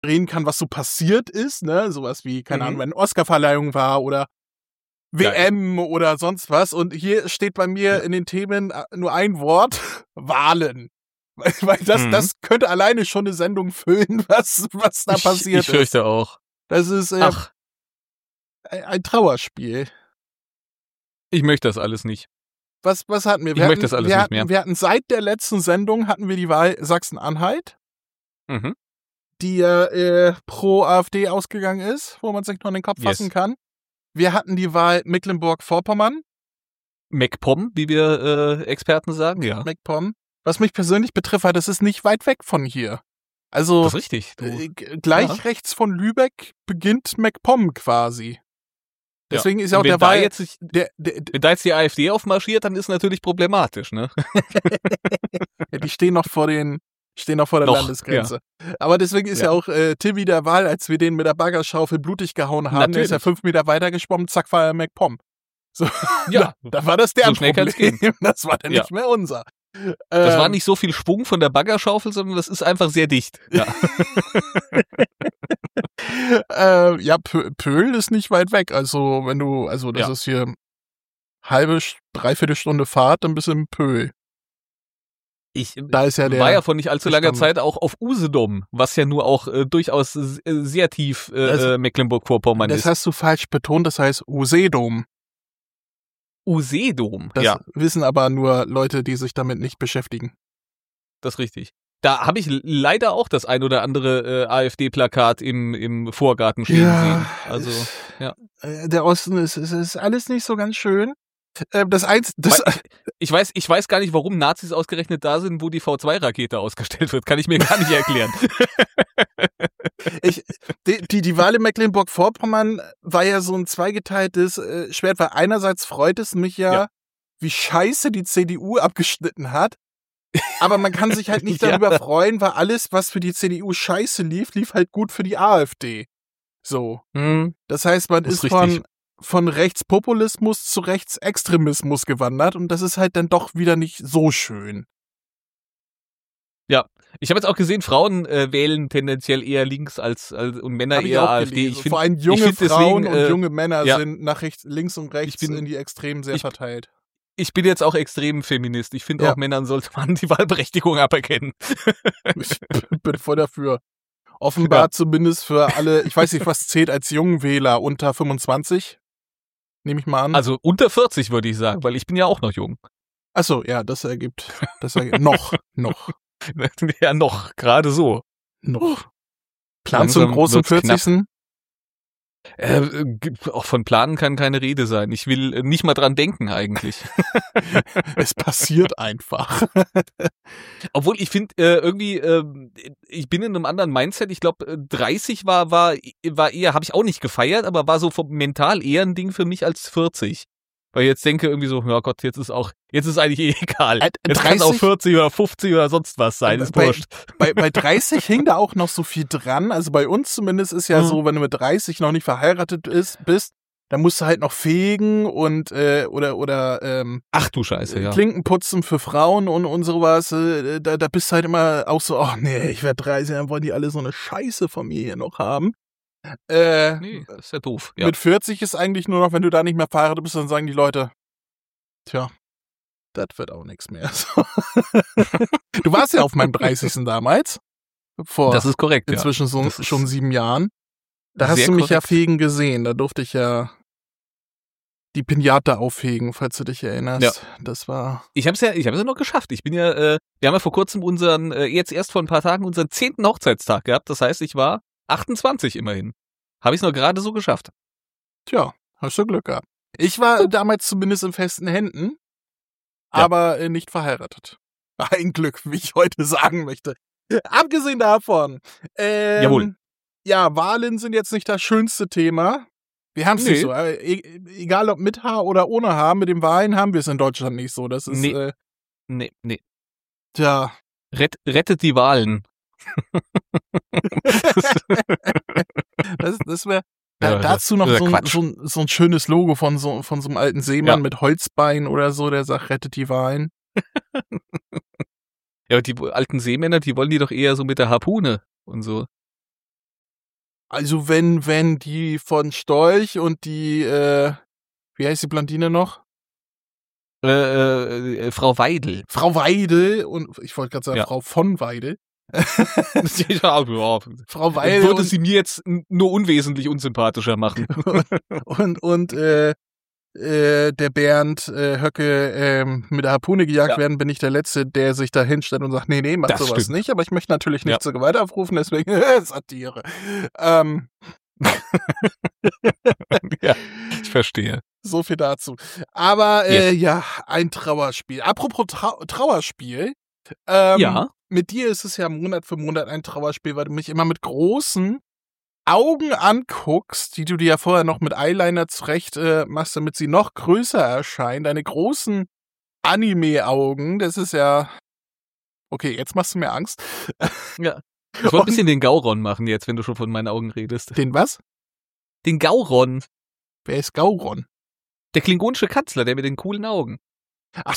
reden kann, was so passiert ist, ne? Sowas wie, keine Ahnung, wenn Oscarverleihung war oder WM oder sonst was. Und hier steht bei mir in den Themen nur ein Wort: Wahlen. Weil das könnte alleine schon eine Sendung füllen, was da passiert ist. Ich fürchte auch. Das ist ein Trauerspiel. Ich möchte das alles nicht. Was hatten wir? Ich möchte das alles nicht mehr. Wir hatten seit der letzten Sendung hatten wir die Wahl Sachsen-Anhalt, die ja pro AfD ausgegangen ist, wo man sich noch in den Kopf fassen kann. Wir hatten die Wahl Mecklenburg-Vorpommern. MacPom, wie wir Experten sagen, ja. MacPom. Was mich persönlich betrifft, das ist nicht weit weg von hier. Also das ist richtig. Gleich rechts von Lübeck beginnt MacPom quasi. Deswegen ist ja auch wenn der Wahl. Wenn da jetzt die AfD aufmarschiert, dann ist natürlich problematisch, ne? Ja, die stehen noch vor der Landesgrenze. Ja. Aber deswegen ist ja auch Timmy der Wahl, als wir den mit der Baggerschaufel blutig gehauen haben, der ist ja 5 Meter weiter geschwommen, zack, war er MacPom. So, ja, da war das deren so schnell Problem. Das war dann nicht mehr unser. Das war nicht so viel Schwung von der Baggerschaufel, sondern das ist einfach sehr dicht. Ja. Pöhl ist nicht weit weg. Also, das ist hier dreiviertel Stunde Fahrt, dann bist du in Pöhl. Da ist ja war ja vor nicht allzu langer Zeit auch auf Usedom, was ja nur auch durchaus sehr tief Mecklenburg-Vorpommern ist. Das hast du falsch betont, das heißt Usedom. Usedom, das wissen aber nur Leute, die sich damit nicht beschäftigen. Das ist richtig. Da habe ich leider auch das ein oder andere AfD-Plakat im Vorgarten stehen sehen. Also, der Osten ist alles nicht so ganz schön. Ich weiß gar nicht, warum Nazis ausgerechnet da sind, wo die V2-Rakete ausgestellt wird. Kann ich mir gar nicht erklären. Die Wahl in Mecklenburg-Vorpommern war ja so ein zweigeteiltes Schwert, weil einerseits freut es mich wie scheiße die CDU abgeschnitten hat. Aber man kann sich halt nicht darüber freuen, weil alles, was für die CDU scheiße lief halt gut für die AfD. So. Das heißt, man ist von Rechtspopulismus zu Rechtsextremismus gewandert und das ist halt dann doch wieder nicht so schön. Ja, ich habe jetzt auch gesehen, Frauen wählen tendenziell eher links und Männer eher AfD. Vor allem junge Frauen und junge Männer sind nach links und rechts in die Extremen sehr verteilt. Ich bin jetzt auch extrem Feminist. Ich finde auch Männern sollte man die Wahlberechtigung aberkennen. Ich bin voll dafür. Offenbar zumindest für alle, ich weiß nicht, was zählt als Jungwähler unter 25? Nehme ich mal an. Also unter 40 würde ich sagen, weil ich bin ja auch noch jung. Achso, ja, das ergibt noch. Ja, noch, gerade so. Noch. Plan zum großen 40. Auch von Planen kann keine Rede sein. Ich will nicht mal dran denken eigentlich. Es passiert einfach. Obwohl ich finde irgendwie, ich bin in einem anderen Mindset. Ich glaube 30 war eher, habe ich auch nicht gefeiert, aber war so mental eher ein Ding für mich als 40. Weil ich jetzt denke irgendwie so, ja Gott, jetzt ist eigentlich egal. Jetzt kann es auch 40 oder 50 oder sonst was sein, ist wurscht. Bei 30 hing da auch noch so viel dran. Also bei uns zumindest ist ja so, wenn du mit 30 noch nicht verheiratet bist, dann musst du halt noch fegen und oder ach du Scheiße, ja. Klinken putzen für Frauen und sowas. Da bist du halt immer auch so, ach nee, ich werde 30, dann wollen die alle so eine Scheiße von mir hier noch haben. Nee, das ist ja doof. Ja. Mit 40 ist eigentlich nur noch, wenn du da nicht mehr verheiratet bist, dann sagen die Leute, tja, das wird auch nichts mehr. Du warst ja auf meinem 30. damals. Das ist korrekt, inzwischen schon 7 Jahren. Da hast du mich ja fegen gesehen. Da durfte ich ja die Pinata aufhegen, falls du dich erinnerst. Ja. Das war. Ich hab's ja noch geschafft. Ich bin ja, wir haben ja vor kurzem jetzt erst vor ein paar Tagen unseren 10. Hochzeitstag gehabt. Das heißt, ich war 28 immerhin. Habe ich es noch gerade so geschafft. Tja, hast du Glück gehabt. Ich war damals zumindest in festen Händen, aber nicht verheiratet. Ein Glück, wie ich heute sagen möchte. Abgesehen davon. Jawohl. Ja, Wahlen sind jetzt nicht das schönste Thema. Wir haben es nicht so. Egal ob mit Haar oder ohne Haar, mit den Wahlen haben wir es in Deutschland nicht so. Das ist. Nee. Tja. Rettet die Wahlen. Das wäre dazu noch so ein schönes Logo von so einem alten Seemann mit Holzbein oder so, der sagt, rettet die Wahlen. Ja, aber die alten Seemänner, die wollen die doch eher so mit der Harpune und so. Also wenn die von Storch und die, wie heißt die Blondine noch? Frau Weidel. Frau Weidel und ich wollte gerade sagen Ja. Frau von Weidel. Ja, Frau Weidel würde sie mir jetzt nur unwesentlich unsympathischer machen. und der Bernd Höcke mit der Harpune gejagt werden, bin ich der Letzte, der sich da hinstellt und sagt, nee, mach Das sowas stimmt. nicht, aber ich möchte natürlich nicht zur Gewalt aufrufen, deswegen Satire. Ja, ich verstehe. So viel dazu. Aber Yes. ja, ein Trauerspiel. Apropos Trauerspiel. Ja. Mit dir ist es ja Monat für Monat ein Trauerspiel, weil du mich immer mit großen Augen anguckst, die du dir ja vorher noch mit Eyeliner zurecht machst, damit sie noch größer erscheinen. Deine großen Anime-Augen, das ist ja... Okay, jetzt machst du mir Angst. Ja. Ich wollte ein bisschen den Gauron machen jetzt, wenn du schon von meinen Augen redest. Den was? Den Gauron. Wer ist Gauron? Der klingonische Kanzler, der mit den coolen Augen. Ach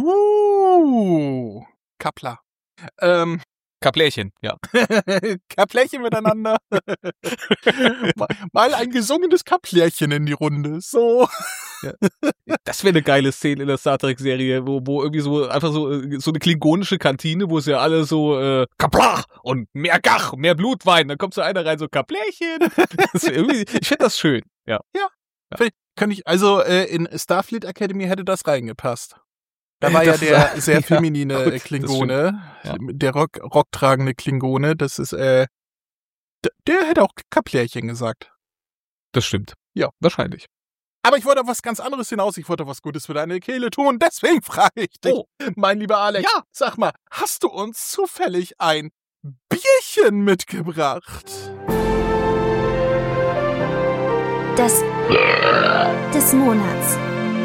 so. Kappler. Kaplärchen, ja. Kaplärchen miteinander. Mal ein gesungenes Kaplärchen in die Runde. So. Ja. Das wäre eine geile Szene in der Star Trek-Serie, wo irgendwie so einfach so eine klingonische Kantine, wo es ja alle so Kapla und mehr Gach, mehr Blutwein. Dann kommt so einer rein, so Kaplärchen. Ich finde das schön. Ja. Könnte ich, also in Starfleet Academy hätte das reingepasst. Da war ja der sehr feminine gut, Klingone, ja. der rocktragende Klingone, das ist, der hätte auch Kaplärchen gesagt. Das stimmt. Ja. Wahrscheinlich. Aber ich wollte auf was ganz anderes hinaus, ich wollte was Gutes für deine Kehle tun, deswegen frage ich dich, mein lieber Alex, sag mal, hast du uns zufällig ein Bierchen mitgebracht? Das des Monats.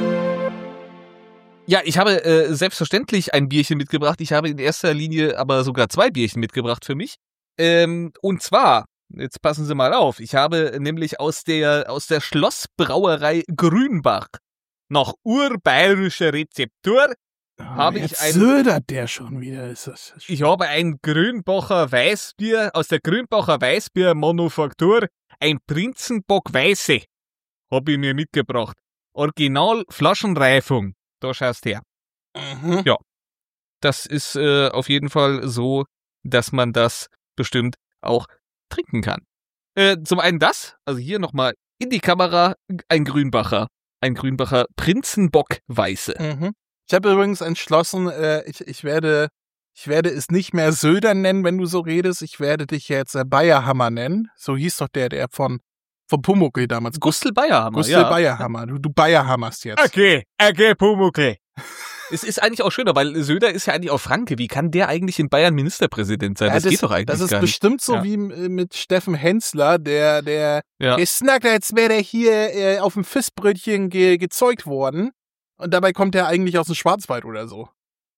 Ja, ich habe selbstverständlich ein Bierchen mitgebracht. Ich habe in erster Linie aber sogar 2 Bierchen mitgebracht für mich. Und zwar, jetzt passen Sie mal auf, ich habe nämlich aus der Schlossbrauerei Grünbach nach urbayerischer Rezeptur habe ich ein... Södert der schon wieder. Ich habe ein Grünbacher Weißbier aus der Grünbacher Weißbiermanufaktur, ein Prinzenbock Weiße, habe ich mir mitgebracht. Original Flaschenreifung. Da schaust her. Mhm. Ja. Das ist auf jeden Fall so, dass man das bestimmt auch trinken kann. Zum einen das, also hier nochmal in die Kamera, ein Grünbacher Prinzenbock Weiße. Mhm. Ich habe übrigens entschlossen, ich werde es nicht mehr Söder nennen, wenn du so redest. Ich werde dich jetzt Bayerhammer nennen. So hieß doch der von Pumuckl damals. Gustl Bayerhammer, Gustl Bayerhammer. Du Bayerhammerst jetzt. Okay, Pumuckl. Es ist eigentlich auch schöner, weil Söder ist ja eigentlich auch Franke. Wie kann der eigentlich in Bayern Ministerpräsident sein? Ja, das geht doch eigentlich gar nicht. Das ist bestimmt so wie mit Steffen Hensler, der Snacker, jetzt wäre der hier auf dem Fistbrötchen gezeugt worden. Und dabei kommt er eigentlich aus dem Schwarzwald oder so.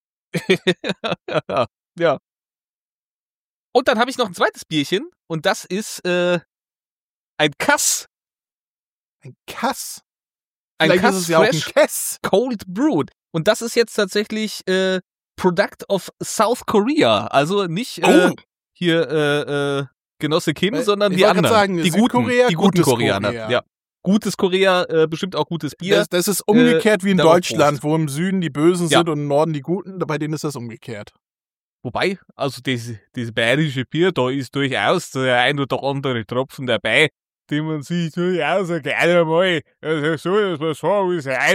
Ja. Und dann habe ich noch ein zweites Bierchen und das ist ein Kass. Ein Kass? Ein Vielleicht Kass ist es ja auch ein Fresh Kess. Cold Brewed. Und das ist jetzt tatsächlich Product of South Korea. Also nicht hier Genosse Kim, sondern die anderen. Sagen, die guten Koreaner. Korea. Ja. Gutes Korea, bestimmt auch gutes Bier. Das ist umgekehrt wie in Deutschland, Prost. wo im Süden die Bösen sind und im Norden die Guten. Bei denen ist das umgekehrt. Wobei, also das bayerische Bier, da ist durchaus der ein oder andere Tropfen dabei, den man sich durchaus gerne mal so, dass man so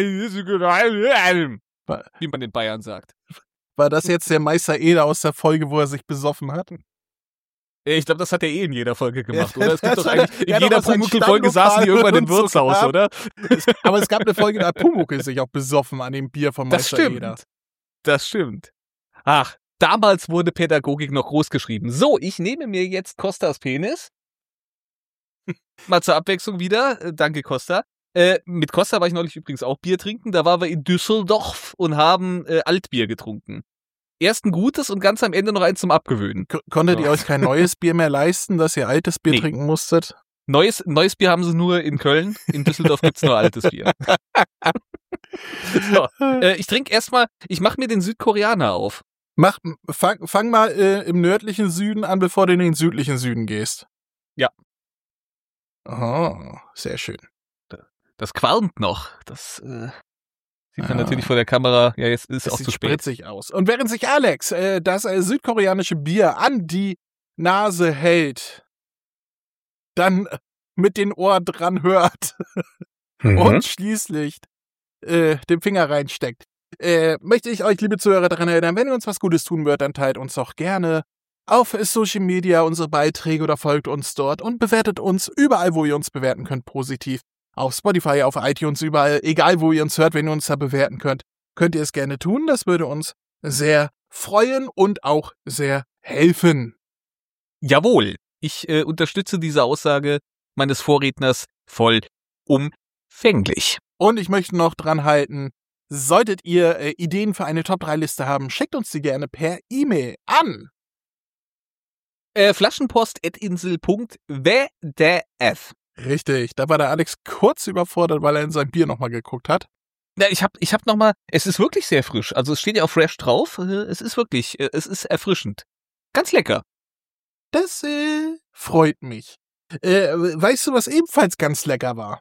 wie man in Bayern sagt. War das jetzt der Meister Eder aus der Folge, wo er sich besoffen hat? Ich glaube, das hat er in jeder Folge gemacht, oder? Es gibt doch hat eigentlich, in jeder Pumuckl-Folge saßen die irgendwann im Wirtshaus, oder? Aber es gab eine Folge, da hat Pumuckl sich auch besoffen an dem Bier von Meister Eder. Das stimmt. Ach, damals wurde Pädagogik noch groß geschrieben. So, ich nehme mir jetzt Kostas Penis. Mal zur Abwechslung wieder. Danke, Costa. Mit Costa war ich neulich übrigens auch Bier trinken. Da waren wir in Düsseldorf und haben Altbier getrunken. Erst ein gutes und ganz am Ende noch eins zum Abgewöhnen. Konntet ihr euch kein neues Bier mehr leisten, dass ihr altes Bier trinken musstet? Neues Bier haben sie nur in Köln. In Düsseldorf gibt's nur altes Bier. So, ich trinke erstmal, ich mache mir den Südkoreaner auf. Fang mal im nördlichen Süden an, bevor du in den südlichen Süden gehst. Ja. Oh, sehr schön. Das qualmt noch. Das sieht man natürlich vor der Kamera. Ja, jetzt ist es auch sieht zu spät. spritzig aus. Und während sich Alex das südkoreanische Bier an die Nase hält, dann mit den Ohren dran hört und schließlich den Finger reinsteckt, möchte ich euch, liebe Zuhörer, daran erinnern, wenn ihr uns was Gutes tun wollt, dann teilt uns doch gerne auf Social Media unsere Beiträge oder folgt uns dort und bewertet uns überall, wo ihr uns bewerten könnt, positiv. Auf Spotify, auf iTunes, überall, egal wo ihr uns hört, wenn ihr uns da bewerten könnt ihr es gerne tun. Das würde uns sehr freuen und auch sehr helfen. Jawohl, ich unterstütze diese Aussage meines Vorredners vollumfänglich. Und ich möchte noch dran halten, solltet ihr Ideen für eine Top-3-Liste haben, schickt uns die gerne per E-Mail an. Flaschenpost@insel.wdf. Richtig, da war der Alex kurz überfordert, weil er in sein Bier nochmal geguckt hat. Ja, ich hab nochmal, es ist wirklich sehr frisch. Also es steht ja auch fresh drauf. Es ist wirklich, es ist erfrischend. Ganz lecker. Das freut mich. Weißt du, was ebenfalls ganz lecker war?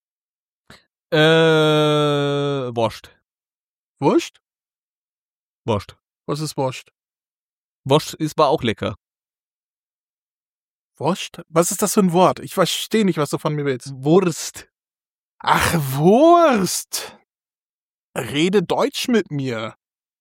Wurst. Wurst? Wurst. Was ist Wurst? Wurst war auch lecker. Wurst? Was ist das für ein Wort? Ich verstehe nicht, was du von mir willst. Wurst. Ach, Wurst. Rede Deutsch mit mir.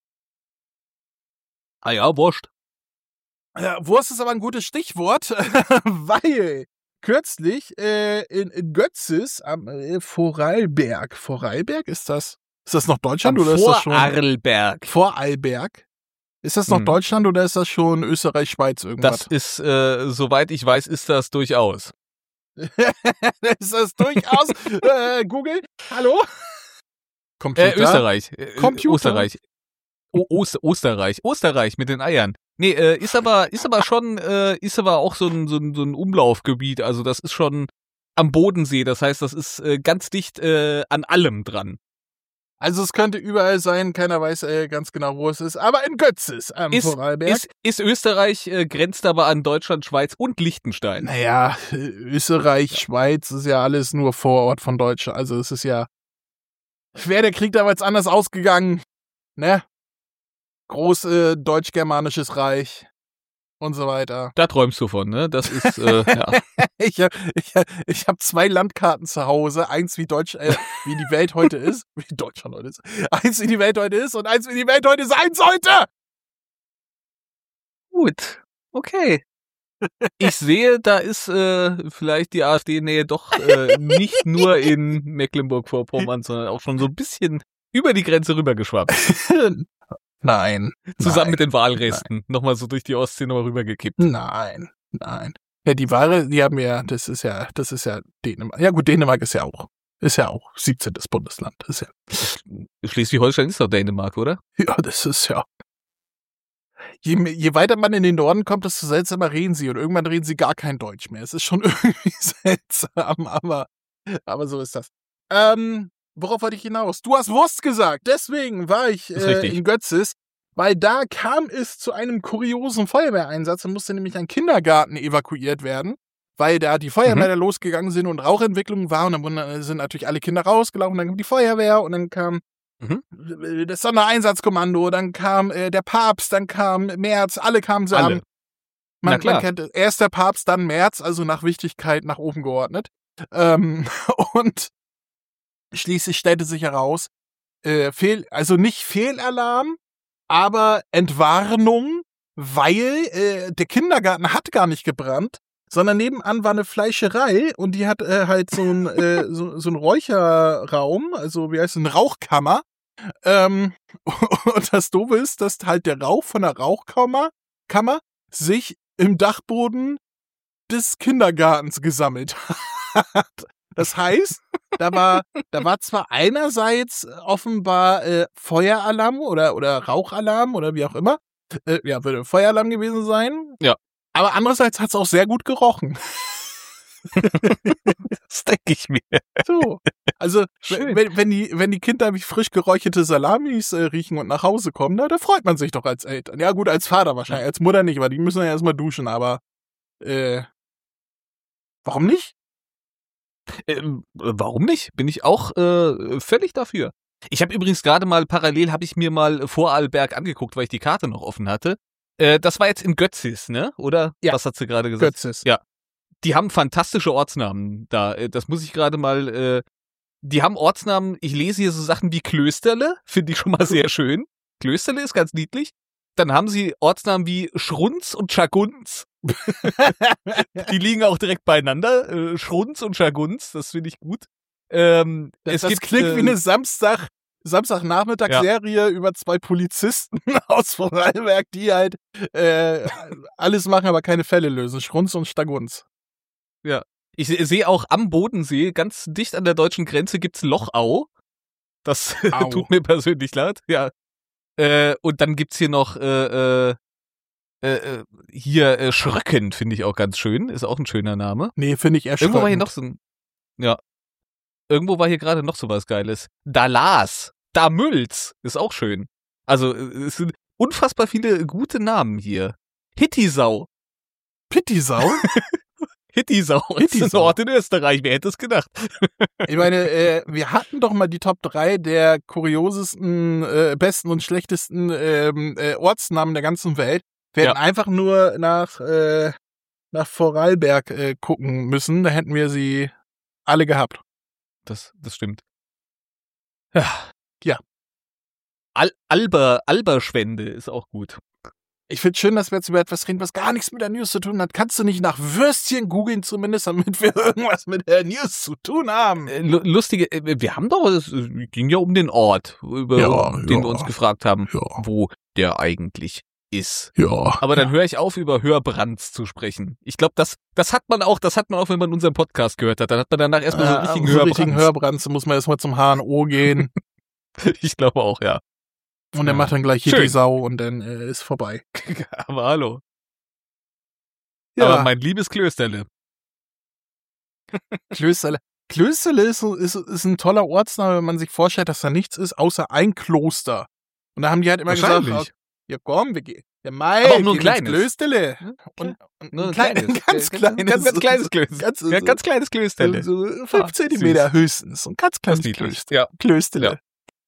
Ah ja, Wurst. Wurst ist aber ein gutes Stichwort, weil kürzlich in Götzis am Vorarlberg. Vorarlberg, ist das noch Deutschland oder ist das schon? Vorarlberg. Vorarlberg. Ist das noch Deutschland oder ist das schon Österreich, Schweiz irgendwas? Das ist, soweit ich weiß, ist das durchaus. Ist das durchaus? Google? Hallo? Computer? Österreich. Computer? Österreich. Österreich mit den Eiern. Nee, ist aber auch so ein Umlaufgebiet. Also das ist schon am Bodensee. Das heißt, das ist ganz dicht an allem dran. Also es könnte überall sein, keiner weiß ganz genau, wo es ist, aber in Götzis am Vorarlberg. Ist Österreich, grenzt aber an Deutschland, Schweiz und Liechtenstein. Naja, Österreich, Schweiz ist ja alles nur Vorort von Deutschland. Also es ist ja, wäre der Krieg damals anders ausgegangen, ne? Große deutsch-germanisches Reich und so weiter. Da träumst du von, ne? Das ist, ja. Ich hab 2 Landkarten zu Hause. Eins wie wie die Welt heute ist. Wie Deutschland heute ist. Eins wie die Welt heute ist und eins wie die Welt heute sein sollte. Gut. Okay. Ich sehe, da ist vielleicht die AfD-Nähe doch nicht nur in Mecklenburg-Vorpommern, sondern auch schon so ein bisschen über die Grenze rübergeschwappt. Nein. Zusammen mit den Wahlresten. Nochmal so durch die Ostsee nochmal rübergekippt. Nein. Ja, die Ware, die haben ja, das ist ja Dänemark. Ja gut, Dänemark ist ja auch 17. Bundesland. Ist ja. Schleswig-Holstein ist doch Dänemark, oder? Ja, das ist ja. Je weiter man in den Norden kommt, desto seltsamer reden sie und irgendwann reden sie gar kein Deutsch mehr. Es ist schon irgendwie seltsam, aber so ist das. Worauf wollte ich hinaus? Du hast Wurst gesagt, deswegen war ich in Götzis, weil da kam es zu einem kuriosen Feuerwehreinsatz. Da musste nämlich ein Kindergarten evakuiert werden, weil da die Feuerwehr losgegangen sind und Rauchentwicklung war und dann sind natürlich alle Kinder rausgelaufen, dann kam die Feuerwehr und dann kam das Sondereinsatzkommando, dann kam der Papst, dann kam Merz, alle kamen zusammen. Man kennt erst der Papst, dann Merz, also nach Wichtigkeit nach oben geordnet. Und schließlich stellte sich heraus, nicht Fehlalarm, aber Entwarnung, weil der Kindergarten hat gar nicht gebrannt, sondern nebenan war eine Fleischerei und die hat halt so ein Räucherraum, also wie heißt es, eine Rauchkammer. Und das Doofe ist, dass halt der Rauch von der Rauchkammer sich im Dachboden des Kindergartens gesammelt hat. Das heißt, da war zwar einerseits offenbar Feueralarm oder Rauchalarm oder wie auch immer. Würde Feueralarm gewesen sein. Ja. Aber andererseits hat es auch sehr gut gerochen. Das denke ich mir. So. Also, wenn die Kinder wie frisch geräucherte Salamis riechen und nach Hause kommen, da freut man sich doch als Eltern. Ja gut, als Vater wahrscheinlich, als Mutter nicht, weil die müssen ja erstmal duschen, aber warum nicht? Warum nicht? Bin ich auch völlig dafür. Ich habe übrigens gerade mal parallel, habe ich mir mal Vorarlberg angeguckt, weil ich die Karte noch offen hatte. Das war jetzt in Götzis, ne? Oder? Ja. Was hat sie gerade gesagt? Götzis. Ja. Die haben fantastische Ortsnamen da. Das muss ich gerade mal, die haben Ortsnamen, ich lese hier so Sachen wie Klösterle, finde ich schon mal sehr schön. Klösterle ist ganz niedlich. Dann haben sie Ortsnamen wie Schrunz und Schagunz. Die liegen auch direkt beieinander. Schrunz und Schagunz, das finde ich gut. Das gibt, klingt wie eine Samstagnachmittagsserie über zwei Polizisten aus Vorarlberg, die halt alles machen, aber keine Fälle lösen. Schrunz und Stagunz. Ja. Ich sehe auch am Bodensee, ganz dicht an der deutschen Grenze, gibt's Lochau. Das tut mir persönlich leid. Ja. Und dann gibt's hier noch Schröcken, finde ich auch ganz schön. Ist auch ein schöner Name. Nee, finde ich erschreckend. Irgendwo war hier noch so ein, ja. Irgendwo war hier gerade noch so was Geiles. Dalas, Damülz, ist auch schön. Also, es sind unfassbar viele gute Namen hier. Hittisau. Pittisau? Hittisau ist ein Ort in Österreich, wer hätte es gedacht? Ich meine, wir hatten doch mal die Top 3 der kuriosesten, besten und schlechtesten Ortsnamen der ganzen Welt. Wir hätten einfach nur nach Vorarlberg gucken müssen, da hätten wir sie alle gehabt. Das stimmt. Ja. Alberschwende ist auch gut. Ich finde schön, dass wir jetzt über etwas reden, was gar nichts mit der News zu tun hat. Kannst du nicht nach Würstchen googeln zumindest, damit wir irgendwas mit der News zu tun haben? Lustige, wir haben doch, es ging ja um den Ort, den wir uns gefragt haben, wo der eigentlich ist. Ja. Aber dann höre ich auf, über Hörbrands zu sprechen. Ich glaube, das hat man auch, wenn man unseren Podcast gehört hat. Dann hat man danach erstmal so einen richtigen Hörbrands. Muss man erstmal zum HNO gehen. Ich glaube auch, ja. Und er macht dann gleich hier die Sau und dann ist vorbei. Aber hallo. Ja. Aber mein liebes Klösterle. Klösterle ist ein toller Ortsname, wenn man sich vorstellt, dass da nichts ist, außer ein Kloster. Und da haben die halt immer gesagt, ja komm, wir gehen. Ja, Mai, aber auch nur ein kleines. Klösterle. Und ein ganz kleines Klösterle. Ganz kleines Klösterle. So 5 Zentimeter höchstens. Ein ganz kleines Klösterle. Ja.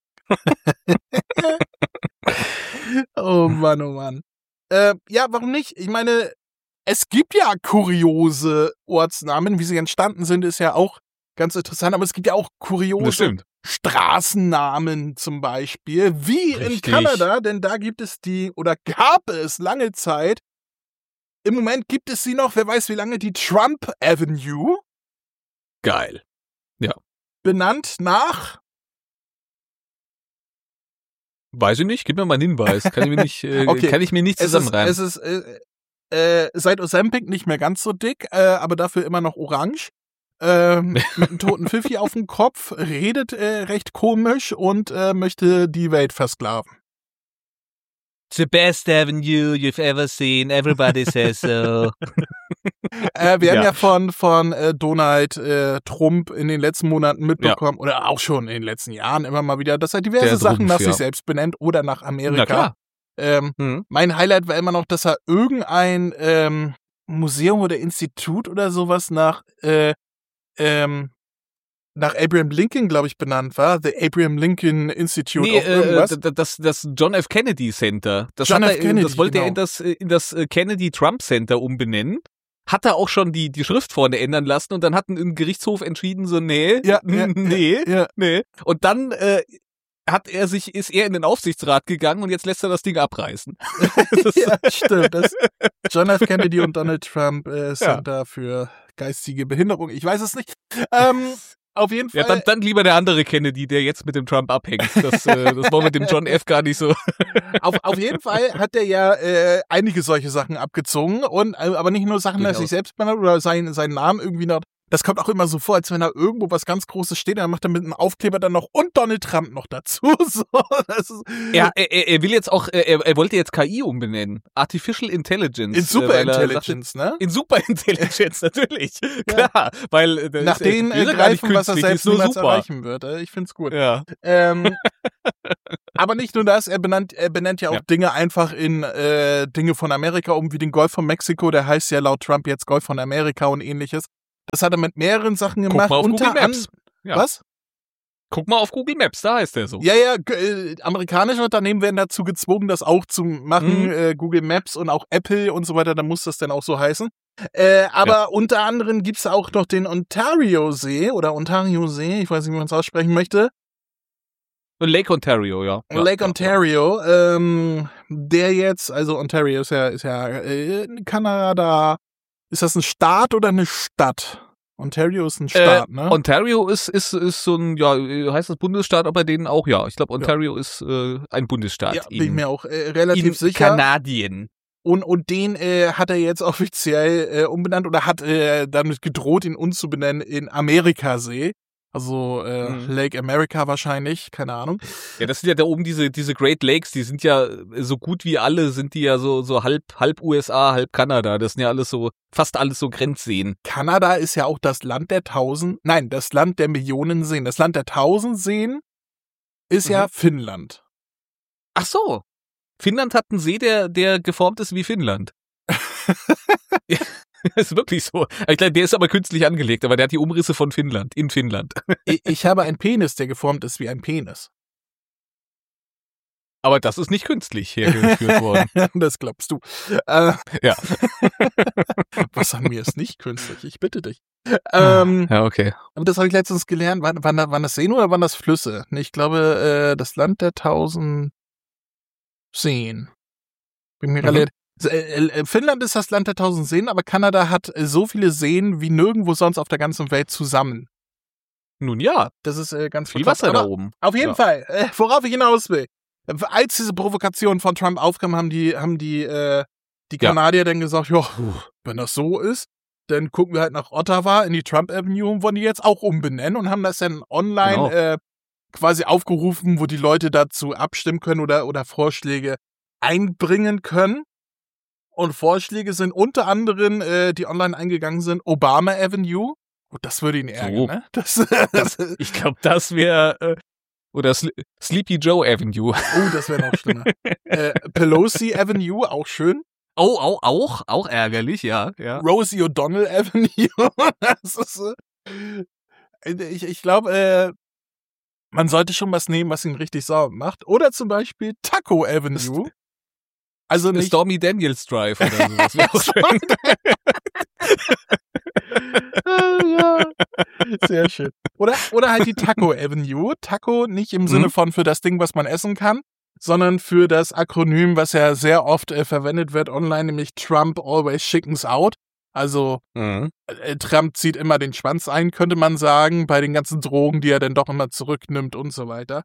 Oh Mann, oh Mann. Ja, warum nicht? Ich meine, es gibt ja kuriose Ortsnamen, wie sie entstanden sind, ist ja auch ganz interessant, aber es gibt ja auch kuriose Straßennamen zum Beispiel, wie in Kanada, denn da gab es lange Zeit, im Moment gibt es sie noch, wer weiß wie lange, die Trump Avenue. Geil. Ja. Benannt nach... Weiß ich nicht, gib mir mal einen Hinweis. Kann ich mir nicht zusammenreimen. Es ist seit Ozempic nicht mehr ganz so dick, aber dafür immer noch orange. Mit einem toten Pfiffi auf dem Kopf, redet recht komisch und möchte die Welt versklaven. The best avenue you've ever seen, everybody says so. Wir haben ja von Donald Trump in den letzten Monaten mitbekommen, oder auch schon in den letzten Jahren immer mal wieder, dass er diverse Sachen nach sich selbst benennt oder nach Amerika. Mein Highlight war immer noch, dass er irgendein Museum oder Institut oder sowas nach Abraham Lincoln, glaube ich, benannt war. The Abraham Lincoln Institute of irgendwas. Das John F. Kennedy Center. Das wollte er in das Kennedy Trump Center umbenennen. Hat er auch schon die Schrift vorne ändern lassen und dann hat ein Gerichtshof entschieden, so nee. Und dann ist er in den Aufsichtsrat gegangen und jetzt lässt er das Ding abreißen. Ja, stimmt. Das John F. Kennedy und Donald Trump Center für geistige Behinderung. Ich weiß es nicht. Auf jeden Fall. Ja, dann lieber der andere Kennedy, der jetzt mit dem Trump abhängt. Das war mit dem John F. gar nicht so. Auf jeden Fall hat er ja einige solche Sachen abgezogen und aber nicht nur Sachen, dass sich selbst benannt oder seinen Namen irgendwie noch. Das kommt auch immer so vor, als wenn da irgendwo was ganz Großes steht, dann macht er mit einem Aufkleber dann noch und Donald Trump noch dazu. So, das ist er will jetzt auch, er wollte jetzt KI umbenennen. Artificial Intelligence. In Superintelligence, ne? In Superintelligence, natürlich. Ja. Klar, weil nach denen greifen, was er selbst niemals erreichen wird. Ich find's gut. Ja. Aber nicht nur das, er benennt ja auch Dinge einfach in Dinge von Amerika um, wie den Golf von Mexiko, der heißt ja laut Trump jetzt Golf von Amerika und ähnliches. Das hat er mit mehreren Sachen Guck gemacht. mal auf Google Maps. Ja. Was? Guck mal auf Google Maps, da heißt der so. Ja, amerikanische Unternehmen werden dazu gezwungen, das auch zu machen. Google Maps und auch Apple und so weiter, da muss das dann auch so heißen. Aber unter anderem gibt's auch noch den Ontario-See, ich weiß nicht, wie man es aussprechen möchte. Lake Ontario, ja. Lake Ontario, der jetzt, also Ontario ist ja Kanada. Ist das ein Staat oder eine Stadt? Ontario ist ein Staat, ne? Ontario ist so ein, heißt das Bundesstaat, aber denen auch, ja. Ich glaube, Ontario ist ein Bundesstaat. Ja, bin ich mir auch relativ sicher. Kanadien. Und den hat er jetzt offiziell umbenannt oder hat damit gedroht, ihn umzubenennen in Amerikasee. Also Lake America wahrscheinlich, keine Ahnung. Ja, das sind ja da oben diese Great Lakes, die sind ja so gut wie alle, sind die ja so halb USA, halb Kanada. Das sind ja fast alles so Grenzseen. Kanada ist ja auch das Land der Millionen Seen. Das Land der 1000 Seen ist ja Finnland. Ach so. Finnland hat einen See, der geformt ist wie Finnland. Ja, ist wirklich so. Ich glaube, der ist aber künstlich angelegt, aber der hat die Umrisse von Finnland, in Finnland. Ich habe einen Penis, der geformt ist wie ein Penis. Aber das ist nicht künstlich hergeführt worden. Das glaubst du. Ja. Was an mir ist nicht künstlich? Ich bitte dich. Ja, okay. Aber das habe ich letztens gelernt. Waren das Seen oder waren das Flüsse? Ich glaube, das Land der 1000 Seen. Bin mir relativ. Finnland ist das Land der 1000 Seen, aber Kanada hat so viele Seen wie nirgendwo sonst auf der ganzen Welt zusammen. Nun ja. Das ist ganz viel Wasser da oben. Auf jeden Fall, worauf ich hinaus will. Als diese Provokation von Trump aufkam, haben die Kanadier dann gesagt, ja, wenn das so ist, dann gucken wir halt nach Ottawa in die Trump Avenue und wollen die jetzt auch umbenennen und haben das dann online quasi aufgerufen, wo die Leute dazu abstimmen können oder Vorschläge einbringen können. Und Vorschläge sind unter anderem, die online eingegangen sind, Obama Avenue. Gut, das würde ihn ärgern, ne? Ich glaube, das wäre oder Sleepy Joe Avenue. Oh, das wäre noch schlimmer. Pelosi Avenue, auch schön. Oh, auch ärgerlich, ja. Rosie O'Donnell Avenue. Das ist, ich glaube, man sollte schon was nehmen, was ihn richtig sauer macht. Oder zum Beispiel Taco Avenue. Also nicht Stormy Daniels Drive oder sowas. Wäre auch schön. Ja, sehr schön. Oder halt die Taco Avenue. Taco nicht im Sinne von für das Ding, was man essen kann, sondern für das Akronym, was ja sehr oft verwendet wird online, nämlich Trump always chickens out. Also Trump zieht immer den Schwanz ein, könnte man sagen, bei den ganzen Drogen, die er dann doch immer zurücknimmt und so weiter.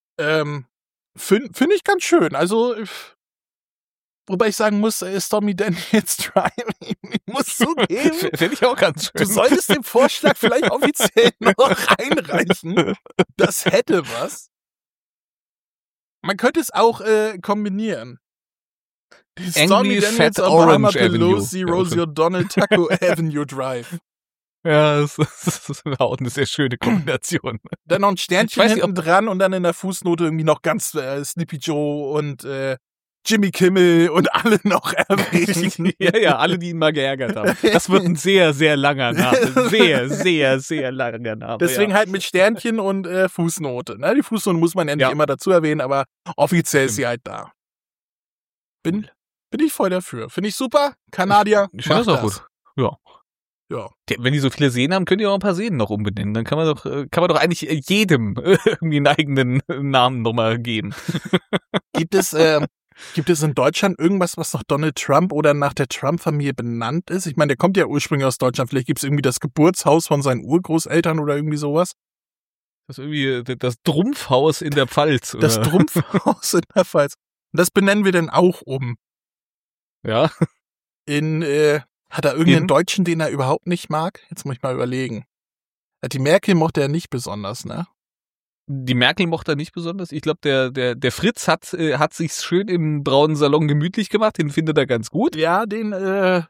Find ich ganz schön. Also wobei ich sagen muss, Stormy Daniels Drive muss zugeben. Finde ich auch ganz schön. Du solltest den Vorschlag vielleicht offiziell noch einreichen. Das hätte was. Man könnte es auch kombinieren. Stormy Daniels, Obama, Pelosi, Rosie O'Donnell, Taco Avenue Drive. Ja, das ist auch eine sehr schöne Kombination. Dann noch ein Sternchen hinten dran und dann in der Fußnote irgendwie noch ganz Sleepy Joe und Jimmy Kimmel und alle noch erwähnen. Ja, alle, die ihn mal geärgert haben. Das wird ein sehr, sehr langer Name. Sehr, sehr, sehr langer Name. Deswegen halt mit Sternchen und Fußnote. Ne? Die Fußnote muss man ja nicht immer dazu erwähnen, aber offiziell ist sie halt da. Bin ich voll dafür. Finde ich super. Kanadier, ich finde das auch gut. Ja. Wenn die so viele Seen haben, könnt ihr auch ein paar Seen noch umbenennen. Dann kann man doch eigentlich jedem irgendwie einen eigenen Namen nochmal geben. Gibt es in Deutschland irgendwas, was nach Donald Trump oder nach der Trump-Familie benannt ist? Ich meine, der kommt ja ursprünglich aus Deutschland. Vielleicht gibt es irgendwie das Geburtshaus von seinen Urgroßeltern oder irgendwie sowas. Das ist irgendwie das Drumpfhaus in der Pfalz. Oder? Das Drumpfhaus in der Pfalz. Und das benennen wir dann auch um. Ja. Hat er irgendeinen Deutschen, den er überhaupt nicht mag? Jetzt muss ich mal überlegen. Die Merkel mochte er nicht besonders, ne? Die Merkel mochte er nicht besonders. Ich glaube, der Fritz hat sich's schön im braunen Salon gemütlich gemacht. Den findet er ganz gut. Ja, der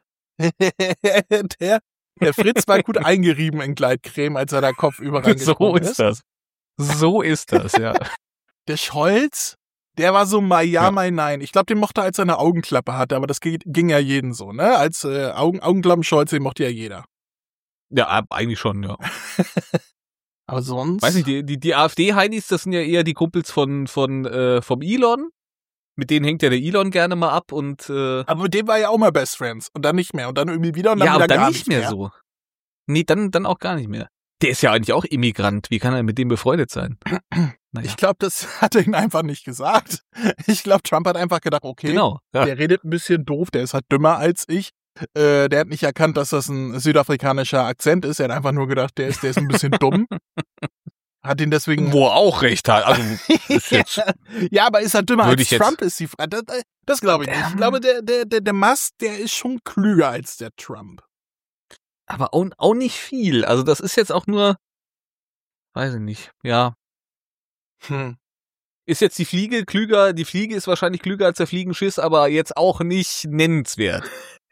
Fritz war gut eingerieben in Gleitcreme, als er da kopfüber reingekommen ist. So ist das, ja. Der Scholz, der war so mal ja, mal nein. Ich glaube, den mochte er, als er eine Augenklappe hatte, aber das ging ja jeden so, ne? Als Augenklappen Scholz, den mochte ja jeder. Ja, eigentlich schon, ja. Aber sonst. Weiß nicht, die AfD-Heinis, das sind ja eher die Kumpels vom Elon. Mit denen hängt ja der Elon gerne mal ab und Aber mit dem war ja auch mal Best Friends und dann nicht mehr und dann irgendwie wieder und dann ja, wieder aber dann gar nicht mehr so. Nee, dann auch gar nicht mehr. Der ist ja eigentlich auch Immigrant. Wie kann er mit dem befreundet sein? Naja. Ich glaube, das hat er ihn einfach nicht gesagt. Ich glaube, Trump hat einfach gedacht, okay, Genau. Ja. der redet ein bisschen doof, der ist halt dümmer als ich. Der hat nicht erkannt, dass das ein südafrikanischer Akzent ist. Er hat einfach nur gedacht, der ist ein bisschen dumm. Hat ihn deswegen. Wo er auch recht hat. Also, ist jetzt, ja, aber ist er dümmer Würde als ich jetzt- Trump? Ist die Frage. Das glaube ich nicht. Ich glaube, der Musk, der ist schon klüger als der Trump. aber auch nicht viel. Also das ist jetzt auch nur, weiß ich nicht, ja. Ist jetzt die Fliege klüger? Die Fliege ist wahrscheinlich klüger als der Fliegenschiss, aber jetzt auch nicht nennenswert.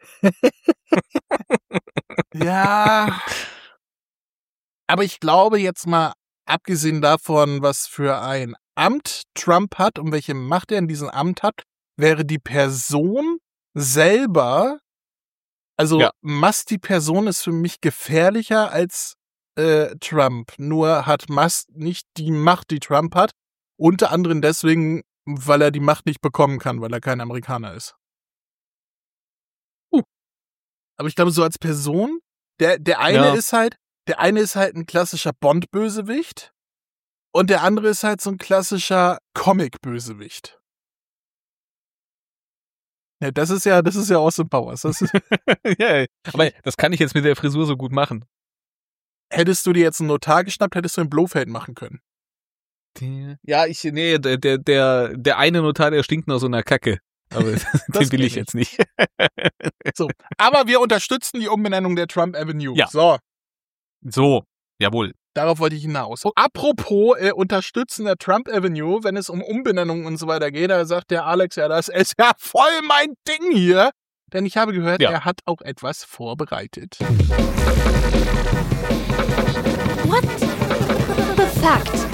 Ja. Aber ich glaube jetzt mal, abgesehen davon, was für ein Amt Trump hat und welche Macht er in diesem Amt hat, wäre die Person selber, also Ja. Musk, die Person ist für mich gefährlicher als Trump. Nur hat Musk nicht die Macht, die Trump hat. Unter anderem deswegen, weil er die Macht nicht bekommen kann, weil er kein Amerikaner ist. Aber ich glaube, so als Person, der eine Ja. ist halt ein klassischer Bond-Bösewicht und der andere ist halt so ein klassischer Comic-Bösewicht. Ja, das ist ja Austin Powers. Das ist, Ja, aber das kann ich jetzt mit der Frisur so gut machen. hättest du dir jetzt einen Notar geschnappt, hättest du ein Blofeld machen können. Ja, der eine Notar, der stinkt nach so einer Kacke. Aber den will ich jetzt nicht. So. Aber wir unterstützen die Umbenennung der Trump Avenue. Ja. So, So, jawohl. darauf wollte ich hinaus. Apropos Unterstützen der Trump Avenue, wenn es um Umbenennungen und so weiter geht, da sagt der Alex, ja, das ist ja voll mein Ding hier. Denn ich habe gehört, Ja. er hat auch etwas vorbereitet. What the fact?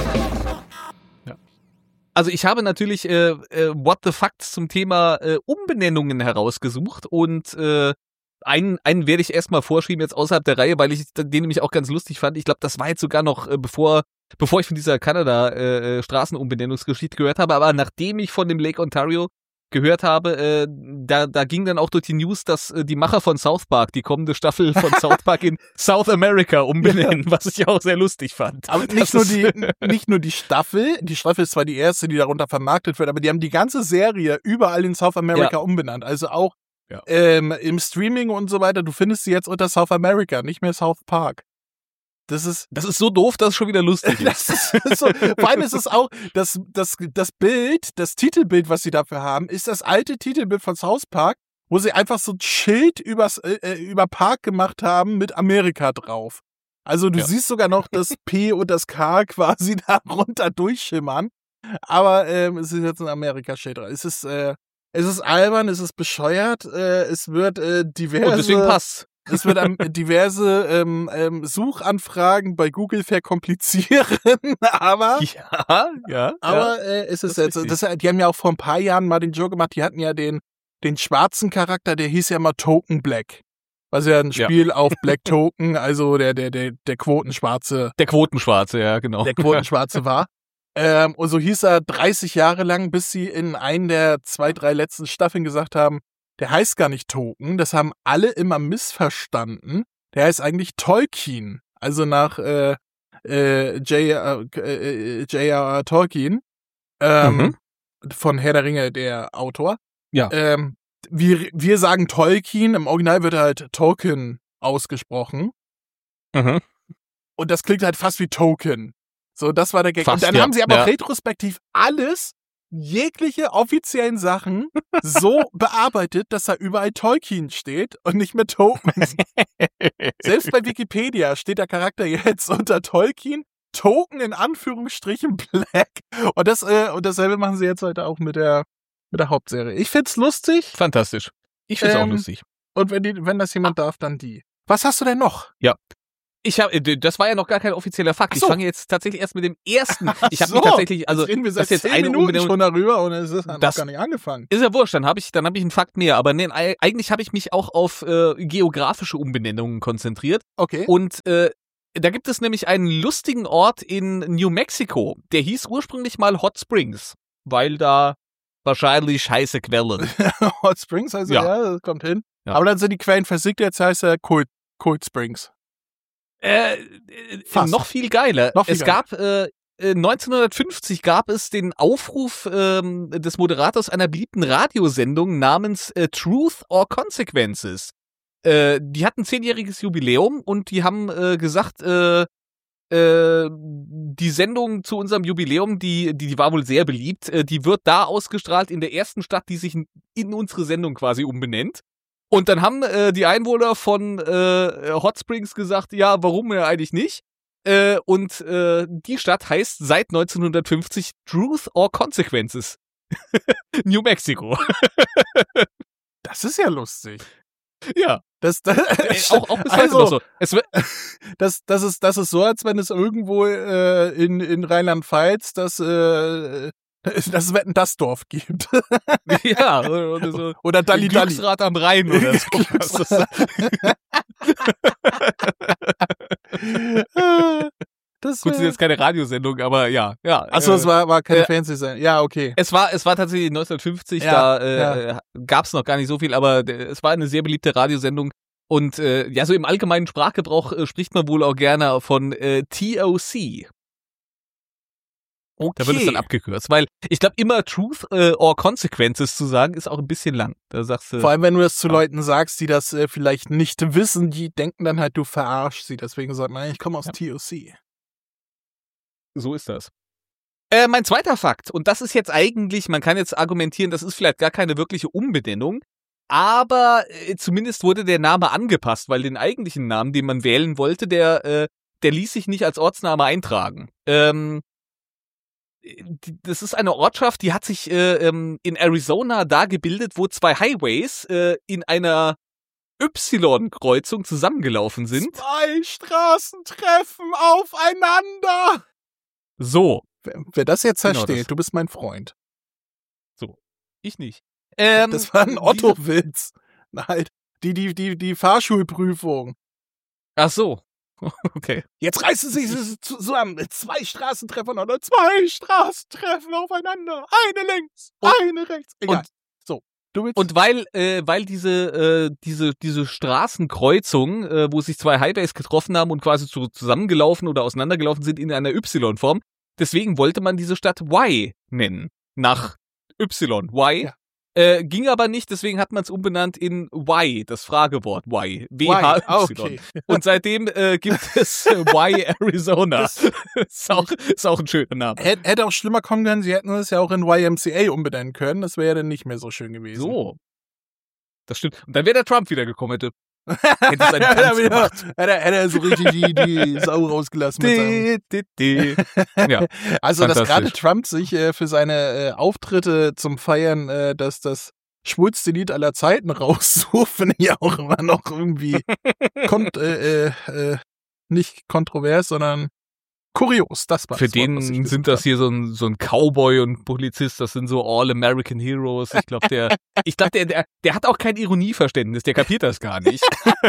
Also ich habe natürlich What the Facts zum Thema Umbenennungen herausgesucht und einen werde ich erstmal vorschieben jetzt außerhalb der Reihe, weil ich den nämlich auch ganz lustig fand. Ich glaube, das war jetzt sogar noch bevor ich von dieser Kanada Straßenumbenennungsgeschichte gehört habe, aber nachdem ich von dem Lake Ontario gehört habe, da ging dann auch durch die News, dass die Macher von South Park die kommende Staffel von South Park in South America umbenennen, was ich auch sehr lustig fand. Aber nicht nur die Staffel ist zwar die erste, die darunter vermarktet wird, aber die haben die ganze Serie überall in South America umbenannt. Also auch im Streaming und so weiter, du findest sie jetzt unter South America, nicht mehr South Park. Das ist so doof, dass es schon wieder lustig ist. Das ist so, vor allem ist es auch, das Bild, das Titelbild, was sie dafür haben, ist das alte Titelbild von South Park, wo sie einfach so ein Schild über Park gemacht haben mit Amerika drauf. Also du siehst sogar noch das P und das K quasi darunter durchschimmern. Aber es ist jetzt ein Amerika-Schild dran. Es ist albern, es ist bescheuert, es wird diverse... Und deswegen passt. Es wird diverse Suchanfragen bei Google verkomplizieren, aber es ist jetzt, die haben ja auch vor ein paar Jahren mal den Joke gemacht, die hatten ja den schwarzen Charakter, der hieß ja mal Token Black. Was ja ein Spiel auf Black Token, also der Quotenschwarze. Der Quotenschwarze, ja, genau. Der Quotenschwarze war. Und so hieß er 30 Jahre lang, bis sie in einen der 2, 3 letzten Staffeln gesagt haben, der heißt gar nicht Token, das haben alle immer missverstanden. Der heißt eigentlich Tolkien, also nach J.R.R. Tolkien, von Herr der Ringe, der Autor. Ja. Wir sagen Tolkien, im Original wird halt Tolkien ausgesprochen. Mhm. Und das klingt halt fast wie Token. So, das war der Gag. Fast, und dann haben sie aber ja. retrospektiv jegliche offiziellen Sachen so bearbeitet, dass da überall Tolkien steht und nicht mehr Tokens. Selbst bei Wikipedia steht der Charakter jetzt unter Tolkien, Token in Anführungsstrichen Black. Und dasselbe machen sie jetzt heute auch mit der Hauptserie. Ich find's lustig. Fantastisch. Ich find's auch lustig. Und wenn das jemand darf, dann die. Was hast du denn noch? Ja. Das war ja noch gar kein offizieller Fakt. Ach so. Ich fange jetzt tatsächlich erst mit dem ersten. Ich habe so. mich tatsächlich, also Jetzt reden wir das seit ist jetzt 10 eine Minuten Umbenennung. schon darüber und es ist noch Das- gar nicht angefangen. Ist ja wurscht, dann habe ich einen Fakt mehr. Aber nee, eigentlich habe ich mich auch auf geografische Umbenennungen konzentriert. Okay. Und da gibt es nämlich einen lustigen Ort in New Mexico. Der hieß ursprünglich mal Hot Springs, weil da wahrscheinlich heiße Quellen. Hot Springs, also Ja. ja, das kommt hin. Ja. Aber dann sind die Quellen versickt, jetzt heißt er Cold Springs. Fast. Noch viel geiler. Noch viel Es gab 1950 gab es den Aufruf des Moderators einer beliebten Radiosendung namens Truth or Consequences. Die hatten 10-jähriges Jubiläum und die haben gesagt, die Sendung zu unserem Jubiläum, die war wohl sehr beliebt. Die wird da ausgestrahlt in der ersten Stadt, die sich in unsere Sendung quasi umbenennt. Und dann haben die Einwohner von Hot Springs gesagt, ja, warum ja eigentlich nicht? Und die Stadt heißt seit 1950 Truth or Consequences. New Mexico. Das ist ja lustig. Ja. Auch bis heute also, noch so. Das ist so, als wenn es irgendwo in Rheinland-Pfalz das Wetten, das Dorf gibt. Ja, oder so. Oder Dalli Dalli. Glücksrad am Rhein oder so. Das Gut, sind jetzt keine Radiosendung, aber ja. Achso, es war keine Fernsehsendung. Ja, okay. Es war tatsächlich 1950, Ja, da gab's noch gar nicht so viel, aber es war eine sehr beliebte Radiosendung. Und ja, so im allgemeinen Sprachgebrauch spricht man wohl auch gerne von TOC. Okay. Da wird es dann abgekürzt, weil ich glaube, immer Truth or Consequences zu sagen, ist auch ein bisschen lang. Da sagst du, Vor allem, wenn du das zu Leuten sagst, die das vielleicht nicht wissen, die denken dann halt, du verarschst sie. Deswegen sagt man, ich komme aus TOC. so ist das. Mein zweiter Fakt, und das ist jetzt eigentlich, man kann jetzt argumentieren, das ist vielleicht gar keine wirkliche Umbenennung, aber zumindest wurde der Name angepasst, weil den eigentlichen Namen, den man wählen wollte, der ließ sich nicht als Ortsname eintragen. Das ist eine Ortschaft, die hat sich in Arizona da gebildet, wo zwei Highways in einer Y-Kreuzung zusammengelaufen sind. 2 Straßen treffen aufeinander. So, Wer das jetzt Genau versteht, das. du bist mein Freund. ich nicht. Das war ein diese- Otto-Witz. Halt, die Fahrschulprüfung. Ach so. Okay. Jetzt reißen sie sich zusammen. 2 Straßentreffen oder 2 Straßentreffen aufeinander. Eine links, eine rechts. Egal. So, du willst. Und weil diese Straßenkreuzung, wo sich zwei Highways getroffen haben und quasi zusammengelaufen oder auseinandergelaufen sind in einer Y-Form, deswegen wollte man diese Stadt Y nennen. Nach Y. Y. Ja. Ging aber nicht, deswegen hat man es umbenannt in Y, das Fragewort Y. Y, W-H-Y. okay. Und seitdem gibt es Y Arizona. Ist auch ein schöner Name. Hätte auch schlimmer kommen können, sie hätten es ja auch in YMCA umbenennen können. Das wäre ja dann nicht mehr so schön gewesen. So. Das stimmt. Und dann wäre der Trump wieder gekommen, hätte seinen Tanz gemacht. Hätte er so richtig die Sau rausgelassen mit seinem. Ja. Also, dass Fantastisch. gerade Trump sich für seine Auftritte zum Feiern das schwulste Lied aller Zeiten raussucht, finde ich auch immer noch irgendwie nicht kontrovers, sondern kurios. Das war Für das Wort, was ich den gesucht sind das habe. hier so ein Cowboy und Polizist, das sind so All-American Heroes. Ich glaube, der hat auch kein Ironieverständnis, der kapiert das gar nicht.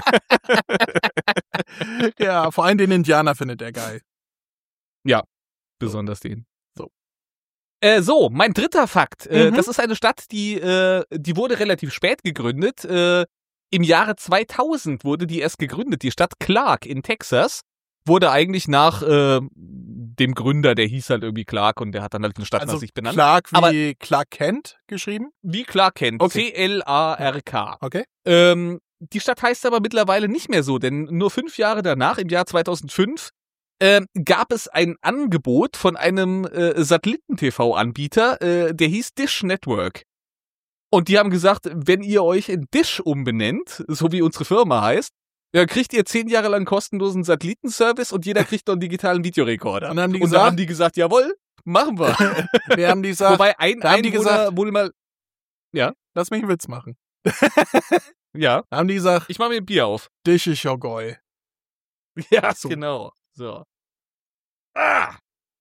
Ja, vor allem den Indianer findet er geil. Besonders den. So. So, mein dritter Fakt. Mhm. Das ist eine Stadt, die wurde relativ spät gegründet. Im Jahre 2000 wurde die erst gegründet. Die Stadt Clark in Texas wurde eigentlich nach dem Gründer, der hieß halt irgendwie Clark und der hat dann halt eine Stadt nach Also sich benannt. Clark wie Aber- Clark Kent geschrieben. Wie Clark Kent. Okay. C-L-A-R-K. Okay. Die Stadt heißt aber mittlerweile nicht mehr so, denn nur 5 Jahre danach, im Jahr 2005, gab es ein Angebot von einem Satelliten-TV-Anbieter, der hieß Dish Network. Und die haben gesagt, wenn ihr euch in Dish umbenennt, so wie unsere Firma heißt, dann kriegt ihr 10 Jahre lang kostenlosen Satellitenservice und jeder kriegt noch einen digitalen Videorekorder. Und dann haben die da gesagt- haben die gesagt, jawohl, machen wir. Wir haben die gesagt, Wobei ein da haben die Einwohner gesagt- wohl mal, lass mich einen Witz machen. ja, Da haben die gesagt, ich mache mir ein Bier auf. Dich ist ja geil. Ja, So. genau. So. Ah.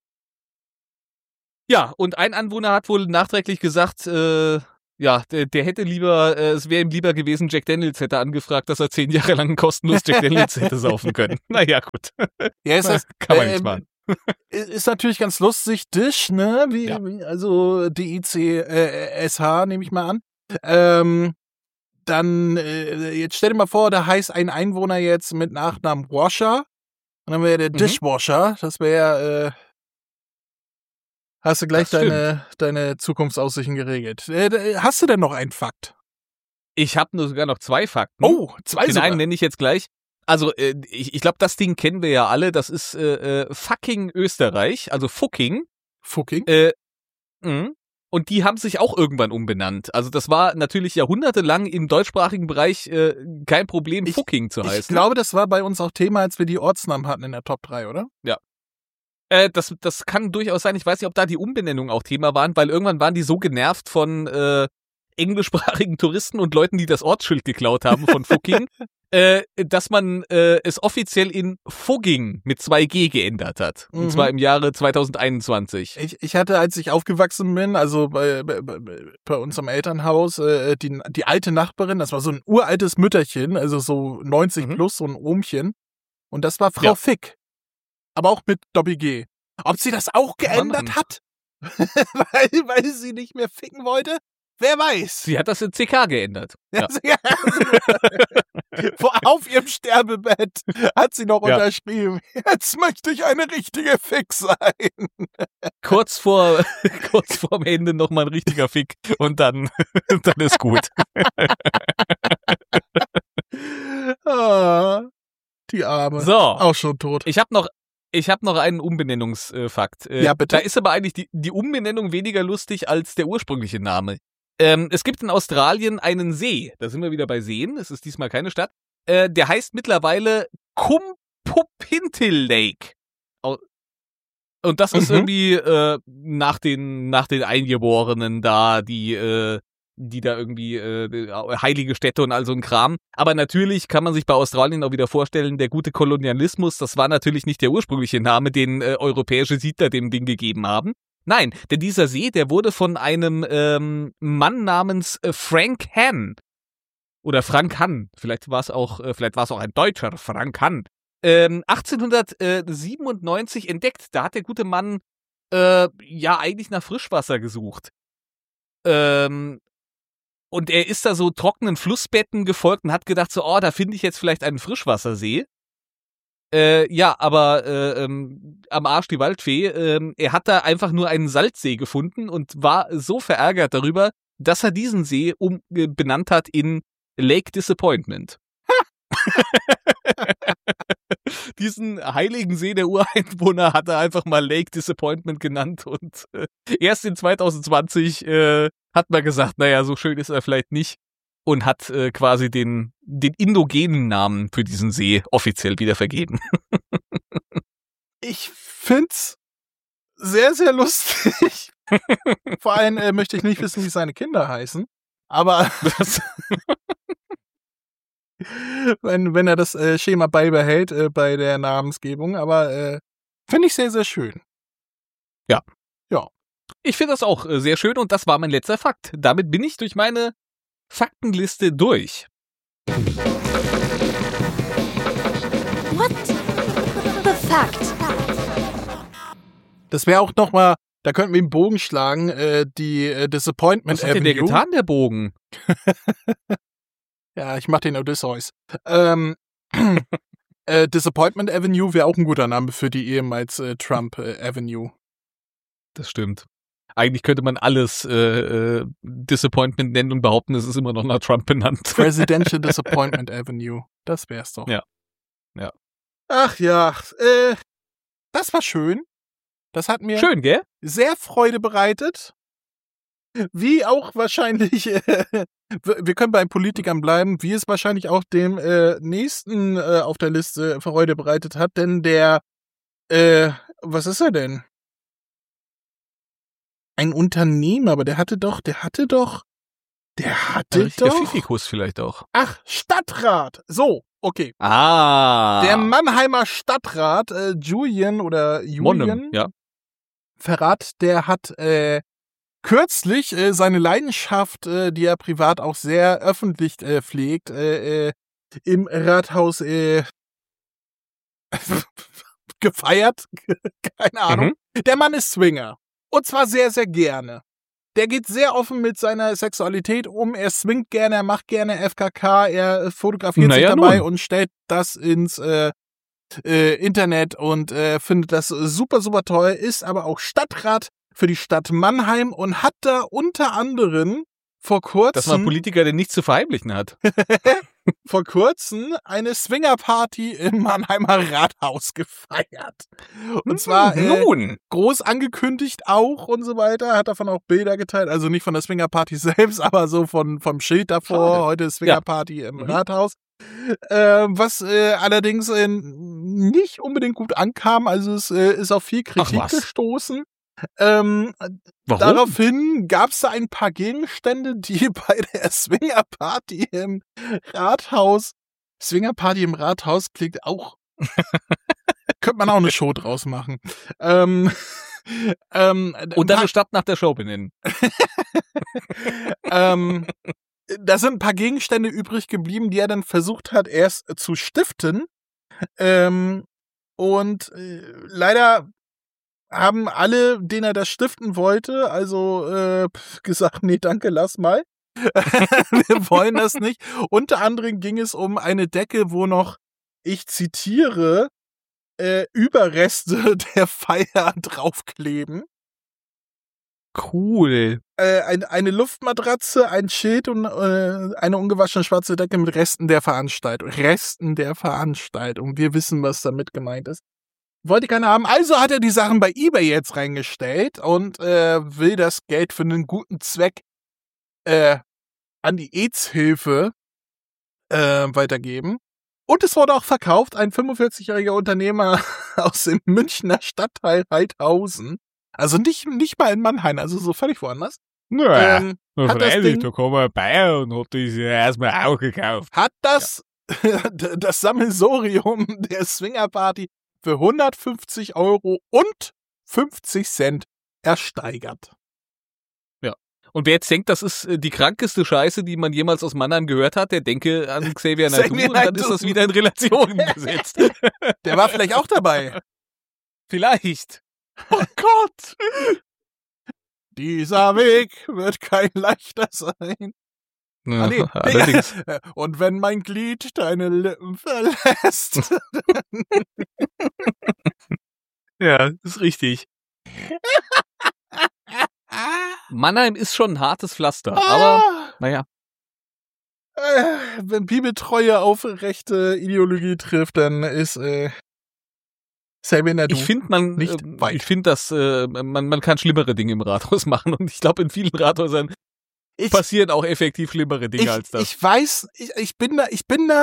Ja, und ein Anwohner hat wohl nachträglich gesagt, ja, der hätte lieber, es wäre ihm lieber gewesen, Jack Daniels hätte angefragt, dass er 10 Jahre lang kostenlos Jack Daniels hätte saufen können. Naja, gut. Ja, ist das, Kann man nicht machen. ist natürlich ganz lustig, Dish, ne? Ja. Also DICSH, nehme ich mal an. Dann, jetzt stell dir mal vor, da heißt ein Einwohner jetzt mit Nachnamen Washer. Und dann wäre der Dishwasher. Das wäre, hast du gleich Das stimmt. deine Zukunftsaussichten geregelt. Hast du denn noch einen Fakt? Ich habe nur sogar noch 2 Fakten. Oh, 2 Den sogar. einen nenne ich jetzt gleich. Also, ich glaube, das Ding kennen wir ja alle. Das ist fucking Österreich, also fucking. Fucking. Und die haben sich auch irgendwann umbenannt. Also das war natürlich jahrhundertelang im deutschsprachigen Bereich kein Problem, fucking zu heißen. Ich glaube, das war bei uns auch Thema, als wir die Ortsnamen hatten in der Top 3, oder? Ja. Das kann durchaus sein. Ich weiß nicht, ob da die Umbenennungen auch Thema waren, weil irgendwann waren die so genervt von englischsprachigen Touristen und Leuten, die das Ortsschild geklaut haben von fucking, dass man es offiziell in Fugging mit 2G geändert hat. Und zwar im Jahre 2021. Ich hatte, als ich aufgewachsen bin, also bei uns am Elternhaus, die alte Nachbarin, das war so ein uraltes Mütterchen, also so 90 plus, so ein Ohmchen. Und das war Frau Fick. Aber auch mit Doppel-G. Ob sie das auch geändert hat? weil sie nicht mehr ficken wollte? Wer weiß. Sie hat das in CK geändert. Ja. Auf ihrem Sterbebett hat sie noch unterschrieben, jetzt möchte ich eine richtige Fick sein. Kurz vorm Ende noch mal ein richtiger Fick und dann ist gut. Die Arme. So. Auch schon tot. Ich habe noch einen Umbenennungsfakt. Ja, bitte. Da ist aber eigentlich die Umbenennung weniger lustig als der ursprüngliche Name. Es gibt in Australien einen See, da sind wir wieder bei Seen, es ist diesmal keine Stadt, der heißt mittlerweile Kumpupintil Lake. Und das ist irgendwie nach den Eingeborenen da, die da irgendwie heilige Städte und all so ein Kram. Aber natürlich kann man sich bei Australien auch wieder vorstellen, der gute Kolonialismus, das war natürlich nicht der ursprüngliche Name, den europäische Siedler dem Ding gegeben haben. Nein, denn dieser See, der wurde von einem Mann namens Frank Hann oder Frank Hann, vielleicht war es auch ein Deutscher, Frank Hann, 1897 entdeckt. Da hat der gute Mann eigentlich nach Frischwasser gesucht. Und er ist da so trockenen Flussbetten gefolgt und hat gedacht so, da finde ich jetzt vielleicht einen Frischwassersee. Aber am Arsch die Waldfee, er hat da einfach nur einen Salzsee gefunden und war so verärgert darüber, dass er diesen See benannt hat in Lake Disappointment. Diesen heiligen See der Ureinwohner hat er einfach mal Lake Disappointment genannt und erst in 2020 hat man gesagt, naja, so schön ist er vielleicht nicht. Und hat quasi den indogenen Namen für diesen See offiziell wieder vergeben. Ich find's sehr, sehr lustig. Vor allem möchte ich nicht wissen, wie seine Kinder heißen. Aber wenn er das Schema beibehält bei der Namensgebung. Aber finde ich sehr, sehr schön. Ja. Ja. Ich finde das auch sehr schön und das war mein letzter Fakt. Damit bin ich durch meine Faktenliste durch. What the fact? Das wäre auch nochmal, da könnten wir einen Bogen schlagen, die Disappointment Was hat denn der getan, der Bogen? Ja, ich mach den Odysseus. Disappointment Avenue wäre auch ein guter Name für die ehemals Trump Avenue. Das stimmt. Eigentlich könnte man alles Disappointment nennen und behaupten, es ist immer noch nach Trump benannt. Presidential Disappointment Avenue. Das wär's doch. Ja. Ach ja, das war schön. Das hat mir schön, gell? sehr Freude bereitet. Wie auch wahrscheinlich, wir können bei Politikern bleiben, wie es wahrscheinlich auch dem nächsten auf der Liste Freude bereitet hat, denn was ist er denn? Ein Unternehmer, aber der hatte doch Der hatte Ein richtiger doch... Fifikus vielleicht auch. Ach, Stadtrat. So, okay. Ah. Der Mannheimer Stadtrat, Julian Monnem, ja. Verrat, der hat kürzlich seine Leidenschaft, die er privat auch sehr öffentlich pflegt, im Rathaus gefeiert. Keine Ahnung. Der Mann ist Swinger. Und zwar sehr, sehr gerne. Der geht sehr offen mit seiner Sexualität um. Er swingt gerne, er macht gerne FKK, er fotografiert sich dabei und stellt das ins Internet und findet das super, super toll. Ist aber auch Stadtrat für die Stadt Mannheim und hat da unter anderem vor kurzem... Dass man einen Politiker, der nichts zu verheimlichen hat. vor kurzem eine Swingerparty im Mannheimer Rathaus gefeiert. Und zwar groß angekündigt auch und so weiter. Hat davon auch Bilder geteilt. Also nicht von der Swingerparty selbst, aber so vom Schild davor. Schade. Heute Swingerparty im Rathaus. Was allerdings nicht unbedingt gut ankam. Also es ist auf viel Kritik gestoßen. Warum? Daraufhin gab es da ein paar Gegenstände, die bei der Swingerparty im Rathaus klingt auch, könnte man auch eine Show draus machen. Und dann eine Stadt nach der Show benennen. Da sind ein paar Gegenstände übrig geblieben, die er dann versucht hat, erst zu stiften. Leider haben alle, denen er das stiften wollte, also gesagt, nee, danke, lass mal. Wir wollen das nicht. Unter anderem ging es um eine Decke, wo noch, ich zitiere, Überreste der Feier draufkleben. Cool. Eine Luftmatratze, ein Schild und eine ungewaschene schwarze Decke mit Resten der Veranstaltung. Wir wissen, was damit gemeint ist. Wollte keiner haben. Also hat er die Sachen bei eBay jetzt reingestellt und will das Geld für einen guten Zweck an die AIDS-Hilfe weitergeben. Und es wurde auch verkauft. Ein 45-jähriger Unternehmer aus dem Münchner Stadtteil Heidhausen. Also nicht mal in Mannheim, also so völlig woanders. Naja, hat das Ding, da kam ein Bayer und hat das erstmal auch gekauft. Hat das Sammelsurium der Swingerparty für 150 € und 50 Cent ersteigert. Ja. Und wer jetzt denkt, das ist die krankeste Scheiße, die man jemals aus Mannheim gehört hat, der denke an Xavier Naidoo und dann ist das wieder in Relation gesetzt. Der war vielleicht auch dabei. Vielleicht. Oh Gott! Dieser Weg wird kein leichter sein. Ja, allerdings. Und wenn mein Glied deine Lippen verlässt. Ja, ist richtig. Mannheim ist schon ein hartes Pflaster, aber naja. Wenn Bibeltreue auf rechte Ideologie trifft, dann ist Xavier Naidoo ich finde, dass man kann schlimmere Dinge im Rathaus machen und ich glaube, in vielen Rathäusern passieren auch effektiv schlimmere Dinge als das. Ich weiß, ich bin da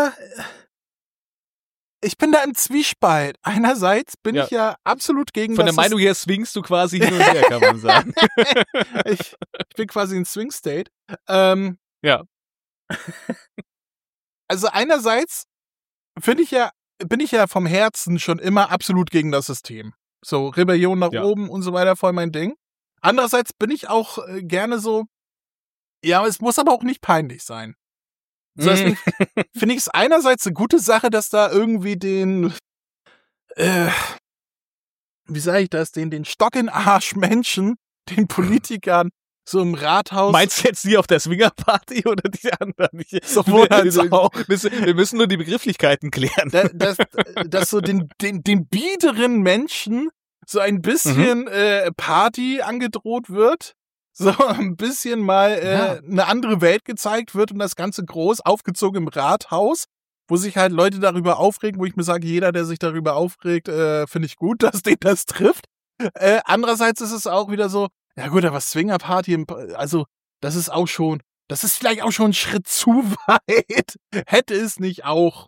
im Zwiespalt. Einerseits bin ich ja absolut gegen Von der Meinung her swingst du quasi hin und her, kann man sagen. ich bin quasi in Swing State. Ja. Also einerseits bin ich ja vom Herzen schon immer absolut gegen das System. So Rebellion nach oben und so weiter, voll mein Ding. Andererseits bin ich auch gerne so, ja, es muss aber auch nicht peinlich sein. So, deswegen finde ich es einerseits eine gute Sache, dass da irgendwie den Stock in Arsch Menschen, den Politikern so im Rathaus. Meinst du jetzt die auf der Swingerparty oder die anderen? Sowohl als auch. Wir müssen nur die Begrifflichkeiten klären. Dass so den biederen Menschen so ein bisschen Party angedroht wird. So ein bisschen mal eine andere Welt gezeigt wird und das Ganze groß aufgezogen im Rathaus, wo sich halt Leute darüber aufregen, wo ich mir sage, jeder, der sich darüber aufregt, finde ich gut, dass den das trifft. Andererseits ist es auch wieder so, ja gut, aber Swingerparty, also das ist vielleicht auch schon ein Schritt zu weit. Hätte es nicht auch.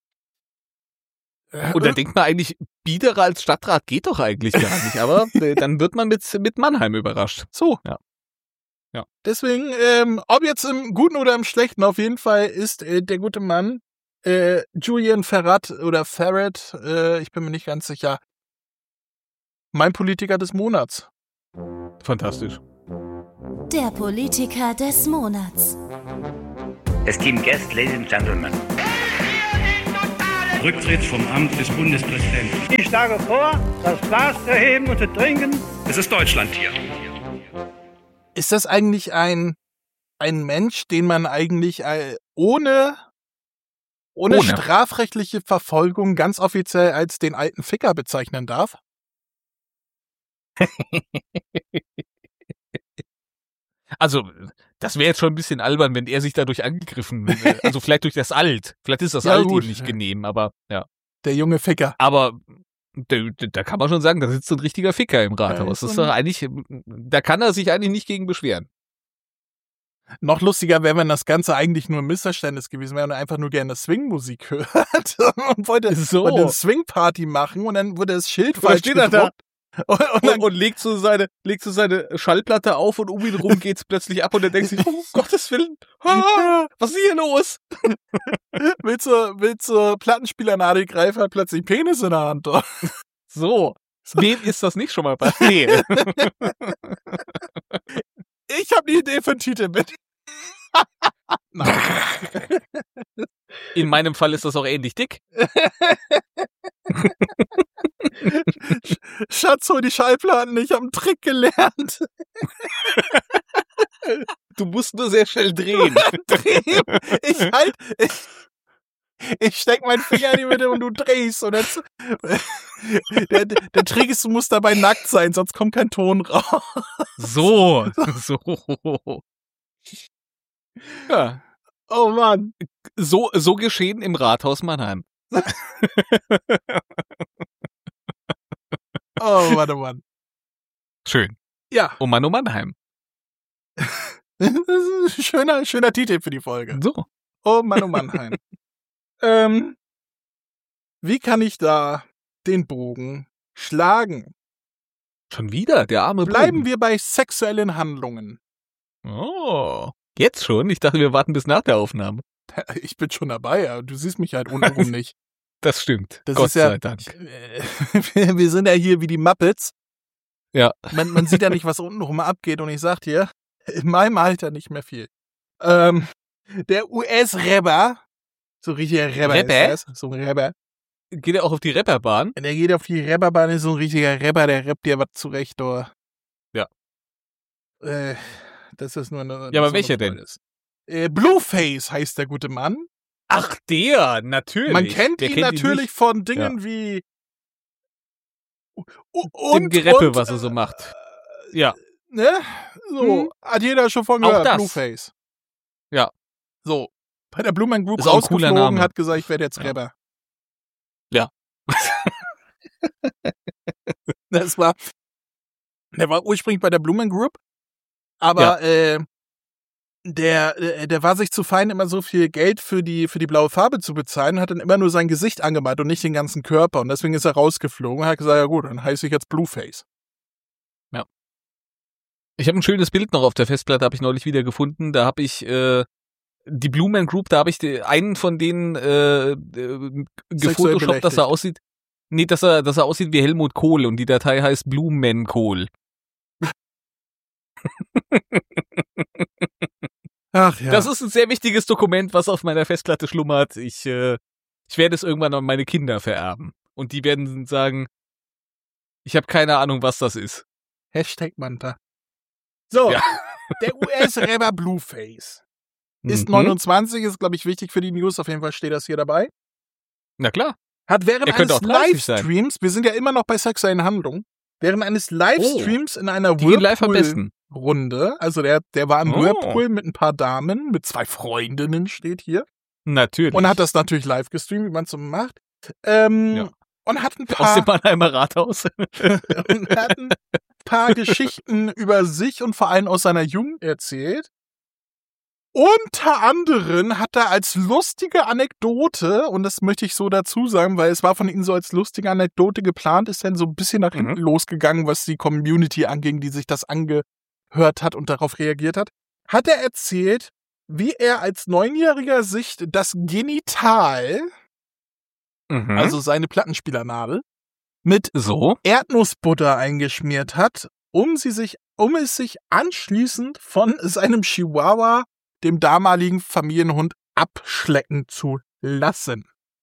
Und da denkt man eigentlich, biederer als Stadtrat geht doch eigentlich gar nicht, aber dann wird man mit Mannheim überrascht. So. Ja. Ja. Deswegen, ob jetzt im Guten oder im Schlechten, auf jeden Fall ist der gute Mann Julian Ferrat oder Farrad, ich bin mir nicht ganz sicher, mein Politiker des Monats. Fantastisch. Der Politiker des Monats. Esteemed guests, ladies and gentlemen. Rücktritt vom Amt des Bundespräsidenten. Ich schlage vor, das Glas zu heben und zu trinken. Es ist Deutschland hier. Ist das eigentlich ein Mensch, den man eigentlich ohne strafrechtliche Verfolgung ganz offiziell als den alten Ficker bezeichnen darf? Also, das wäre jetzt schon ein bisschen albern, wenn er sich dadurch angegriffen, also vielleicht durch das Alt. Vielleicht ist das Ja, Alt gut. ihm nicht genehm, aber ja. Der junge Ficker. Aber da kann man schon sagen, da sitzt so ein richtiger Ficker im Rathaus. Das ist doch eigentlich, da kann er sich eigentlich nicht gegen beschweren. Noch lustiger wäre, wenn das Ganze eigentlich nur ein Missverständnis gewesen wäre und er einfach nur gerne Swing-Musik hört und wollte eine Swing-Party machen und dann wurde das Schild falsch steht er da? gedruckt. Und legt so seine Schallplatte auf und um ihn rum geht's plötzlich ab und er denkt sich, oh Gottes Willen, was ist hier los? will zur Plattenspielernadel greifen, hat plötzlich Penis in der Hand. So, wem ist das nicht schon mal passiert? Nee. Ich habe eine Idee für einen Titel mit. In meinem Fall ist das auch ähnlich dick. Schatz, hol die Schallplatten, ich habe einen Trick gelernt. Du musst nur sehr schnell drehen. Ich steck meinen Finger in die Mitte und du drehst. Und jetzt, der Trick ist, du musst dabei nackt sein, sonst kommt kein Ton raus. So. Ja. Oh Mann. So geschehen im Rathaus Mannheim. Oh Mann, oh Mann. Schön. Ja. Oh Mann, oh Mannheim. Das ist ein schöner Titel für die Folge. So. Oh Mann, oh Mannheim. Wie kann ich da den Bogen schlagen? Schon wieder, der arme Bleiben Bogen. wir bei sexuellen Handlungen. Oh. Jetzt schon? Ich dachte, wir warten bis nach der Aufnahme. Ich bin schon dabei, aber du siehst mich halt untenrum nicht. Das stimmt. Das Gott ist ja, sei Dank. Wir sind ja hier wie die Muppets. Ja. Man sieht ja nicht, was untenrum abgeht. Und ich sag dir, in meinem Alter nicht mehr viel. Der US-Rapper, so richtiger Rapper ist das. So ein Rapper. Geht er auch auf die Rapperbahn? Der geht auf die Rapperbahn, ist so ein richtiger Rapper, der rappt dir was zurecht, oder? Ja. Das ist nur eine... Ja, aber welcher denn? Blueface heißt der gute Mann. Ach, der, natürlich. Man kennt ihn natürlich von Dingen wie... Dem Gereppe, was er so macht. Ja. Ne? So, hat jeder schon von gehört, das. Blueface. Ja. So, bei der Blue Man Group Ist auch ein cooler rausgeflogen, Name. hat gesagt, ich werde jetzt Rapper. Ja. Der war ursprünglich bei der Blue Man Group, aber der war sich zu fein, immer so viel Geld für die blaue Farbe zu bezahlen, hat dann immer nur sein Gesicht angemalt und nicht den ganzen Körper. Und deswegen ist er rausgeflogen und hat gesagt, ja gut, dann heiße ich jetzt Blueface. Ja. Ich habe ein schönes Bild noch auf der Festplatte, habe ich neulich wieder gefunden. Da habe ich die Blue Man Group, da habe ich einen von denen gefotoshoppt, dass er aussieht. Nee, dass er aussieht wie Helmut Kohl und die Datei heißt Blumenkohl. Ach ja. Das ist ein sehr wichtiges Dokument, was auf meiner Festplatte schlummert. Ich werde es irgendwann an meine Kinder vererben. Und die werden sagen, ich habe keine Ahnung, was das ist. Hashtag Manta. So, Ja. der US-Rapper Blueface ist 29, ist, glaube ich, wichtig für die News. Auf jeden Fall steht das hier dabei. Na klar. Hat während Er könnte eines auch 30 sein. Livestreams, wir sind ja immer noch bei sexuellen Handlungen, während eines Livestreams in einer Die gehen live am besten. Whirlpool-Runde, also der war im Oh. Whirlpool mit ein paar Damen, mit 2 Freundinnen steht hier, Natürlich. und hat das natürlich live gestreamt, wie man es so macht. Und hat ein aus dem paar, Mannheimer Rathaus. und hat ein paar Geschichten über sich und vor allem aus seiner Jugend erzählt. Unter anderem hat er als lustige Anekdote, und das möchte ich so dazu sagen, weil es war von ihm so als lustige Anekdote geplant, ist dann so ein bisschen nach hinten losgegangen, was die Community anging, die sich das gehört hat und darauf reagiert hat, hat er erzählt, wie er als 9-Jähriger sich das Genital, also seine Plattenspielernadel, mit Erdnussbutter eingeschmiert hat, um es sich anschließend von seinem Chihuahua, dem damaligen Familienhund, abschlecken zu lassen.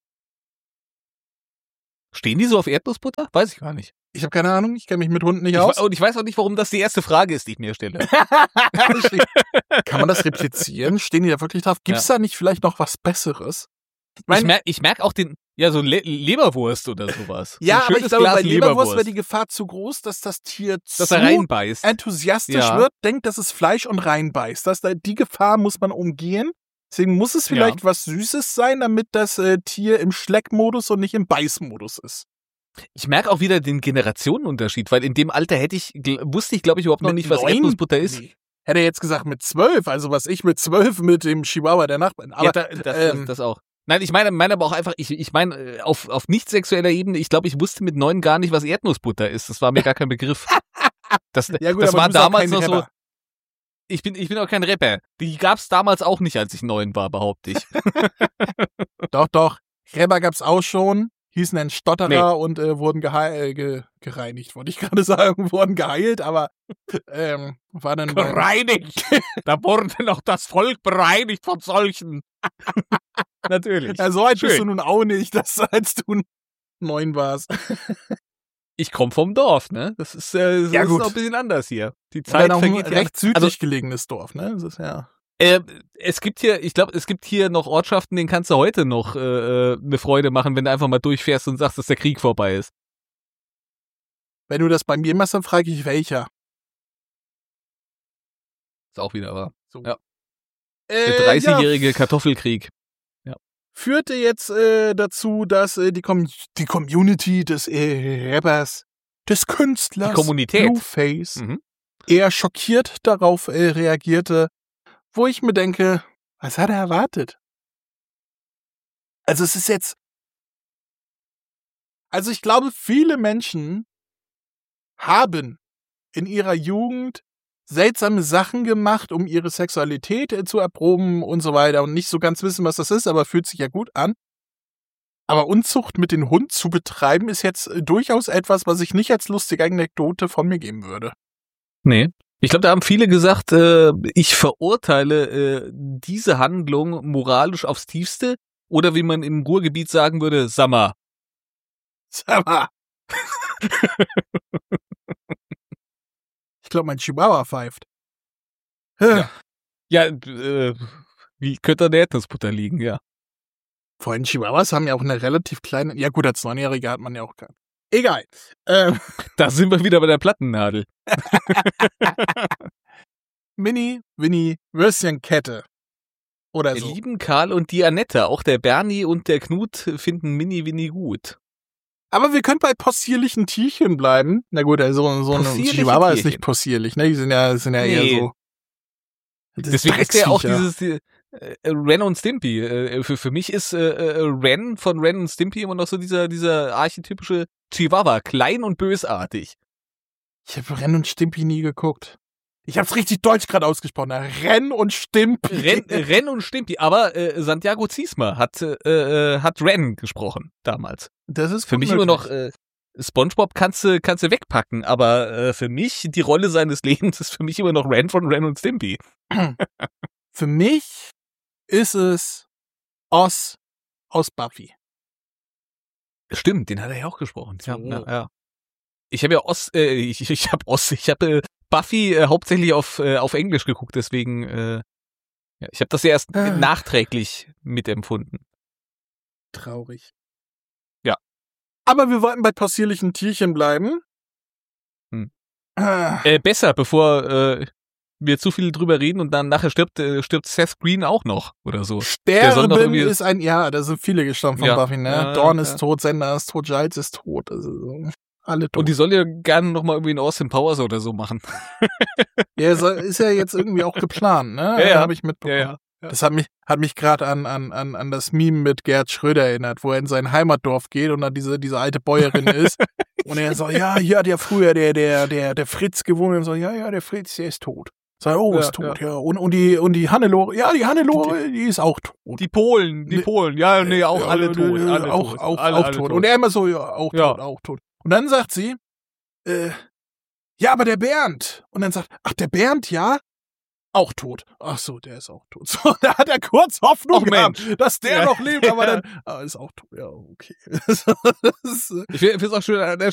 Stehen die so auf Erdnussbutter? Weiß ich gar nicht. Ich habe keine Ahnung, ich kenne mich mit Hunden nicht aus. Und ich weiß auch nicht, warum das die erste Frage ist, die ich mir stelle. Kann man das replizieren? Stehen die da wirklich drauf? Gibt's da nicht vielleicht noch was Besseres? Ich merk auch so Leberwurst oder sowas. Ja, so aber ich glaube, bei Leberwurst wäre die Gefahr zu groß, dass das Tier dass er reinbeißt. Enthusiastisch wird, denkt, dass es Fleisch und reinbeißt. Die Gefahr muss man umgehen. Deswegen muss es vielleicht was Süßes sein, damit das Tier im Schleckmodus und nicht im Beißmodus ist. Ich merke auch wieder den Generationenunterschied, weil in dem Alter wusste ich, glaube ich, überhaupt noch nicht, was Erdnussbutter ist. Nee. Hätte er jetzt gesagt mit 12, also was ich mit 12 mit dem Chihuahua der Nachbarn. Aber das auch. Nein, ich meine aber auch einfach, ich meine auf nicht sexueller Ebene, ich glaube, ich wusste mit 9 gar nicht, was Erdnussbutter ist. Das war mir gar kein Begriff. Das war damals noch so. Ich bin auch kein Rapper. Die gab's damals auch nicht, als ich 9 war, behaupte ich. Doch. Rapper gab's auch schon. Hießen dann Stotterer und wurden gereinigt, wollte ich gerade sagen, wurden geheilt, aber war dann gereinigt. Da wurde noch das Volk bereinigt von solchen. Natürlich. Ja, so weit bist du nun auch nicht, als du 9 warst. Ich komme vom Dorf, ne? Das ist ist noch ein bisschen anders hier. Die Zeit vergeht ein recht südlich gelegenes Dorf, ne? Das ist es gibt hier noch Ortschaften, denen kannst du heute noch eine Freude machen, wenn du einfach mal durchfährst und sagst, dass der Krieg vorbei ist. Wenn du das bei mir machst, dann frage ich, welcher. Ist auch wieder wahr. So. Ja. Der 30-jährige Kartoffelkrieg. Ja. Führte jetzt dazu, dass die Community des Rappers, des Künstlers, die Kommunität. Blueface, eher schockiert darauf reagierte, wo ich mir denke, was hat er erwartet? Also es ist jetzt, ich glaube, viele Menschen haben in ihrer Jugend seltsame Sachen gemacht, um ihre Sexualität zu erproben und so weiter und nicht so ganz wissen, was das ist, aber fühlt sich ja gut an. Aber Unzucht mit dem Hund zu betreiben, ist jetzt durchaus etwas, was ich nicht als lustige Anekdote von mir geben würde. Nee. Ich glaube, da haben viele gesagt, ich verurteile diese Handlung moralisch aufs Tiefste oder wie man im Ruhrgebiet sagen würde, Sammer. Sammer. Ich glaube, mein Chihuahua pfeift. Ja, wie könnte der Erdnussbutter liegen, ja. Vorhin Chihuahuas haben ja auch eine relativ kleine, ja gut, als 9-Jähriger hat man ja auch keinen. Egal. Da sind wir wieder bei der Plattennadel. Mini, Winnie, Würstchenkette. Oder so. Lieben Karl und die Annette, auch der Bernie und der Knut finden Mini Winnie gut. Aber wir können bei possierlichen Tierchen bleiben. Na gut, so ein Chihuahua ist nicht possierlich, ne? Die sind ja eher so. Deswegen ist ja auch dieses Ren und Stimpy. Für mich ist Ren von Ren und Stimpy immer noch so dieser archetypische Chihuahua, klein und bösartig. Ich habe Ren und Stimpy nie geguckt. Ich habe es richtig deutsch gerade ausgesprochen. Ren und Stimpy. Ren und Stimpy. Aber Santiago Ziesmer hat Ren gesprochen damals. Das ist für mich immer noch SpongeBob kannst du wegpacken, aber für mich die Rolle seines Lebens ist für mich immer noch Ren von Ren und Stimpy. Für mich ist es Oz aus Buffy. Stimmt, den hat er ja auch gesprochen. So. Ja. Ich habe ja Buffy hauptsächlich auf Englisch geguckt, deswegen ich habe das ja erst nachträglich mitempfunden. Traurig. Ja. Aber wir wollten bei possierlichen Tierchen bleiben. Besser, bevor wir zu viel drüber reden und dann nachher stirbt Seth Green auch noch oder so. Sterben ist da sind viele gestorben von Buffy, ne? Ja, Dawn ist tot, Xander ist tot, Giles ist tot, also alle tot. Und die soll ja gerne nochmal irgendwie einen Austin Powers oder so machen. Ja, ist ja jetzt irgendwie auch geplant, ne? Ja. Habe ich mitbekommen. Ja. Das hat mich gerade an das Meme mit Gerhard Schröder erinnert, wo er in sein Heimatdorf geht und da diese alte Bäuerin ist Und er so, ja, hier hat ja früher der Fritz gewohnt. Und so, ja, der Fritz, der ist tot. Sag, ist tot, ja. Und die Hannelore, ja, die Hannelore, die ist auch tot. Die Polen, ja, nee, auch alle tot. Alle auch tot. Und er immer so, ja, auch tot. Und dann sagt sie, ja, aber der Bernd. Und dann sagt, ach, der Bernd, ja, auch tot. Ach so, der ist auch tot. So, da hat er kurz Hoffnung gehabt, dass der noch lebt, aber dann ist auch tot. Ja, okay. Ich finde es auch schön, an der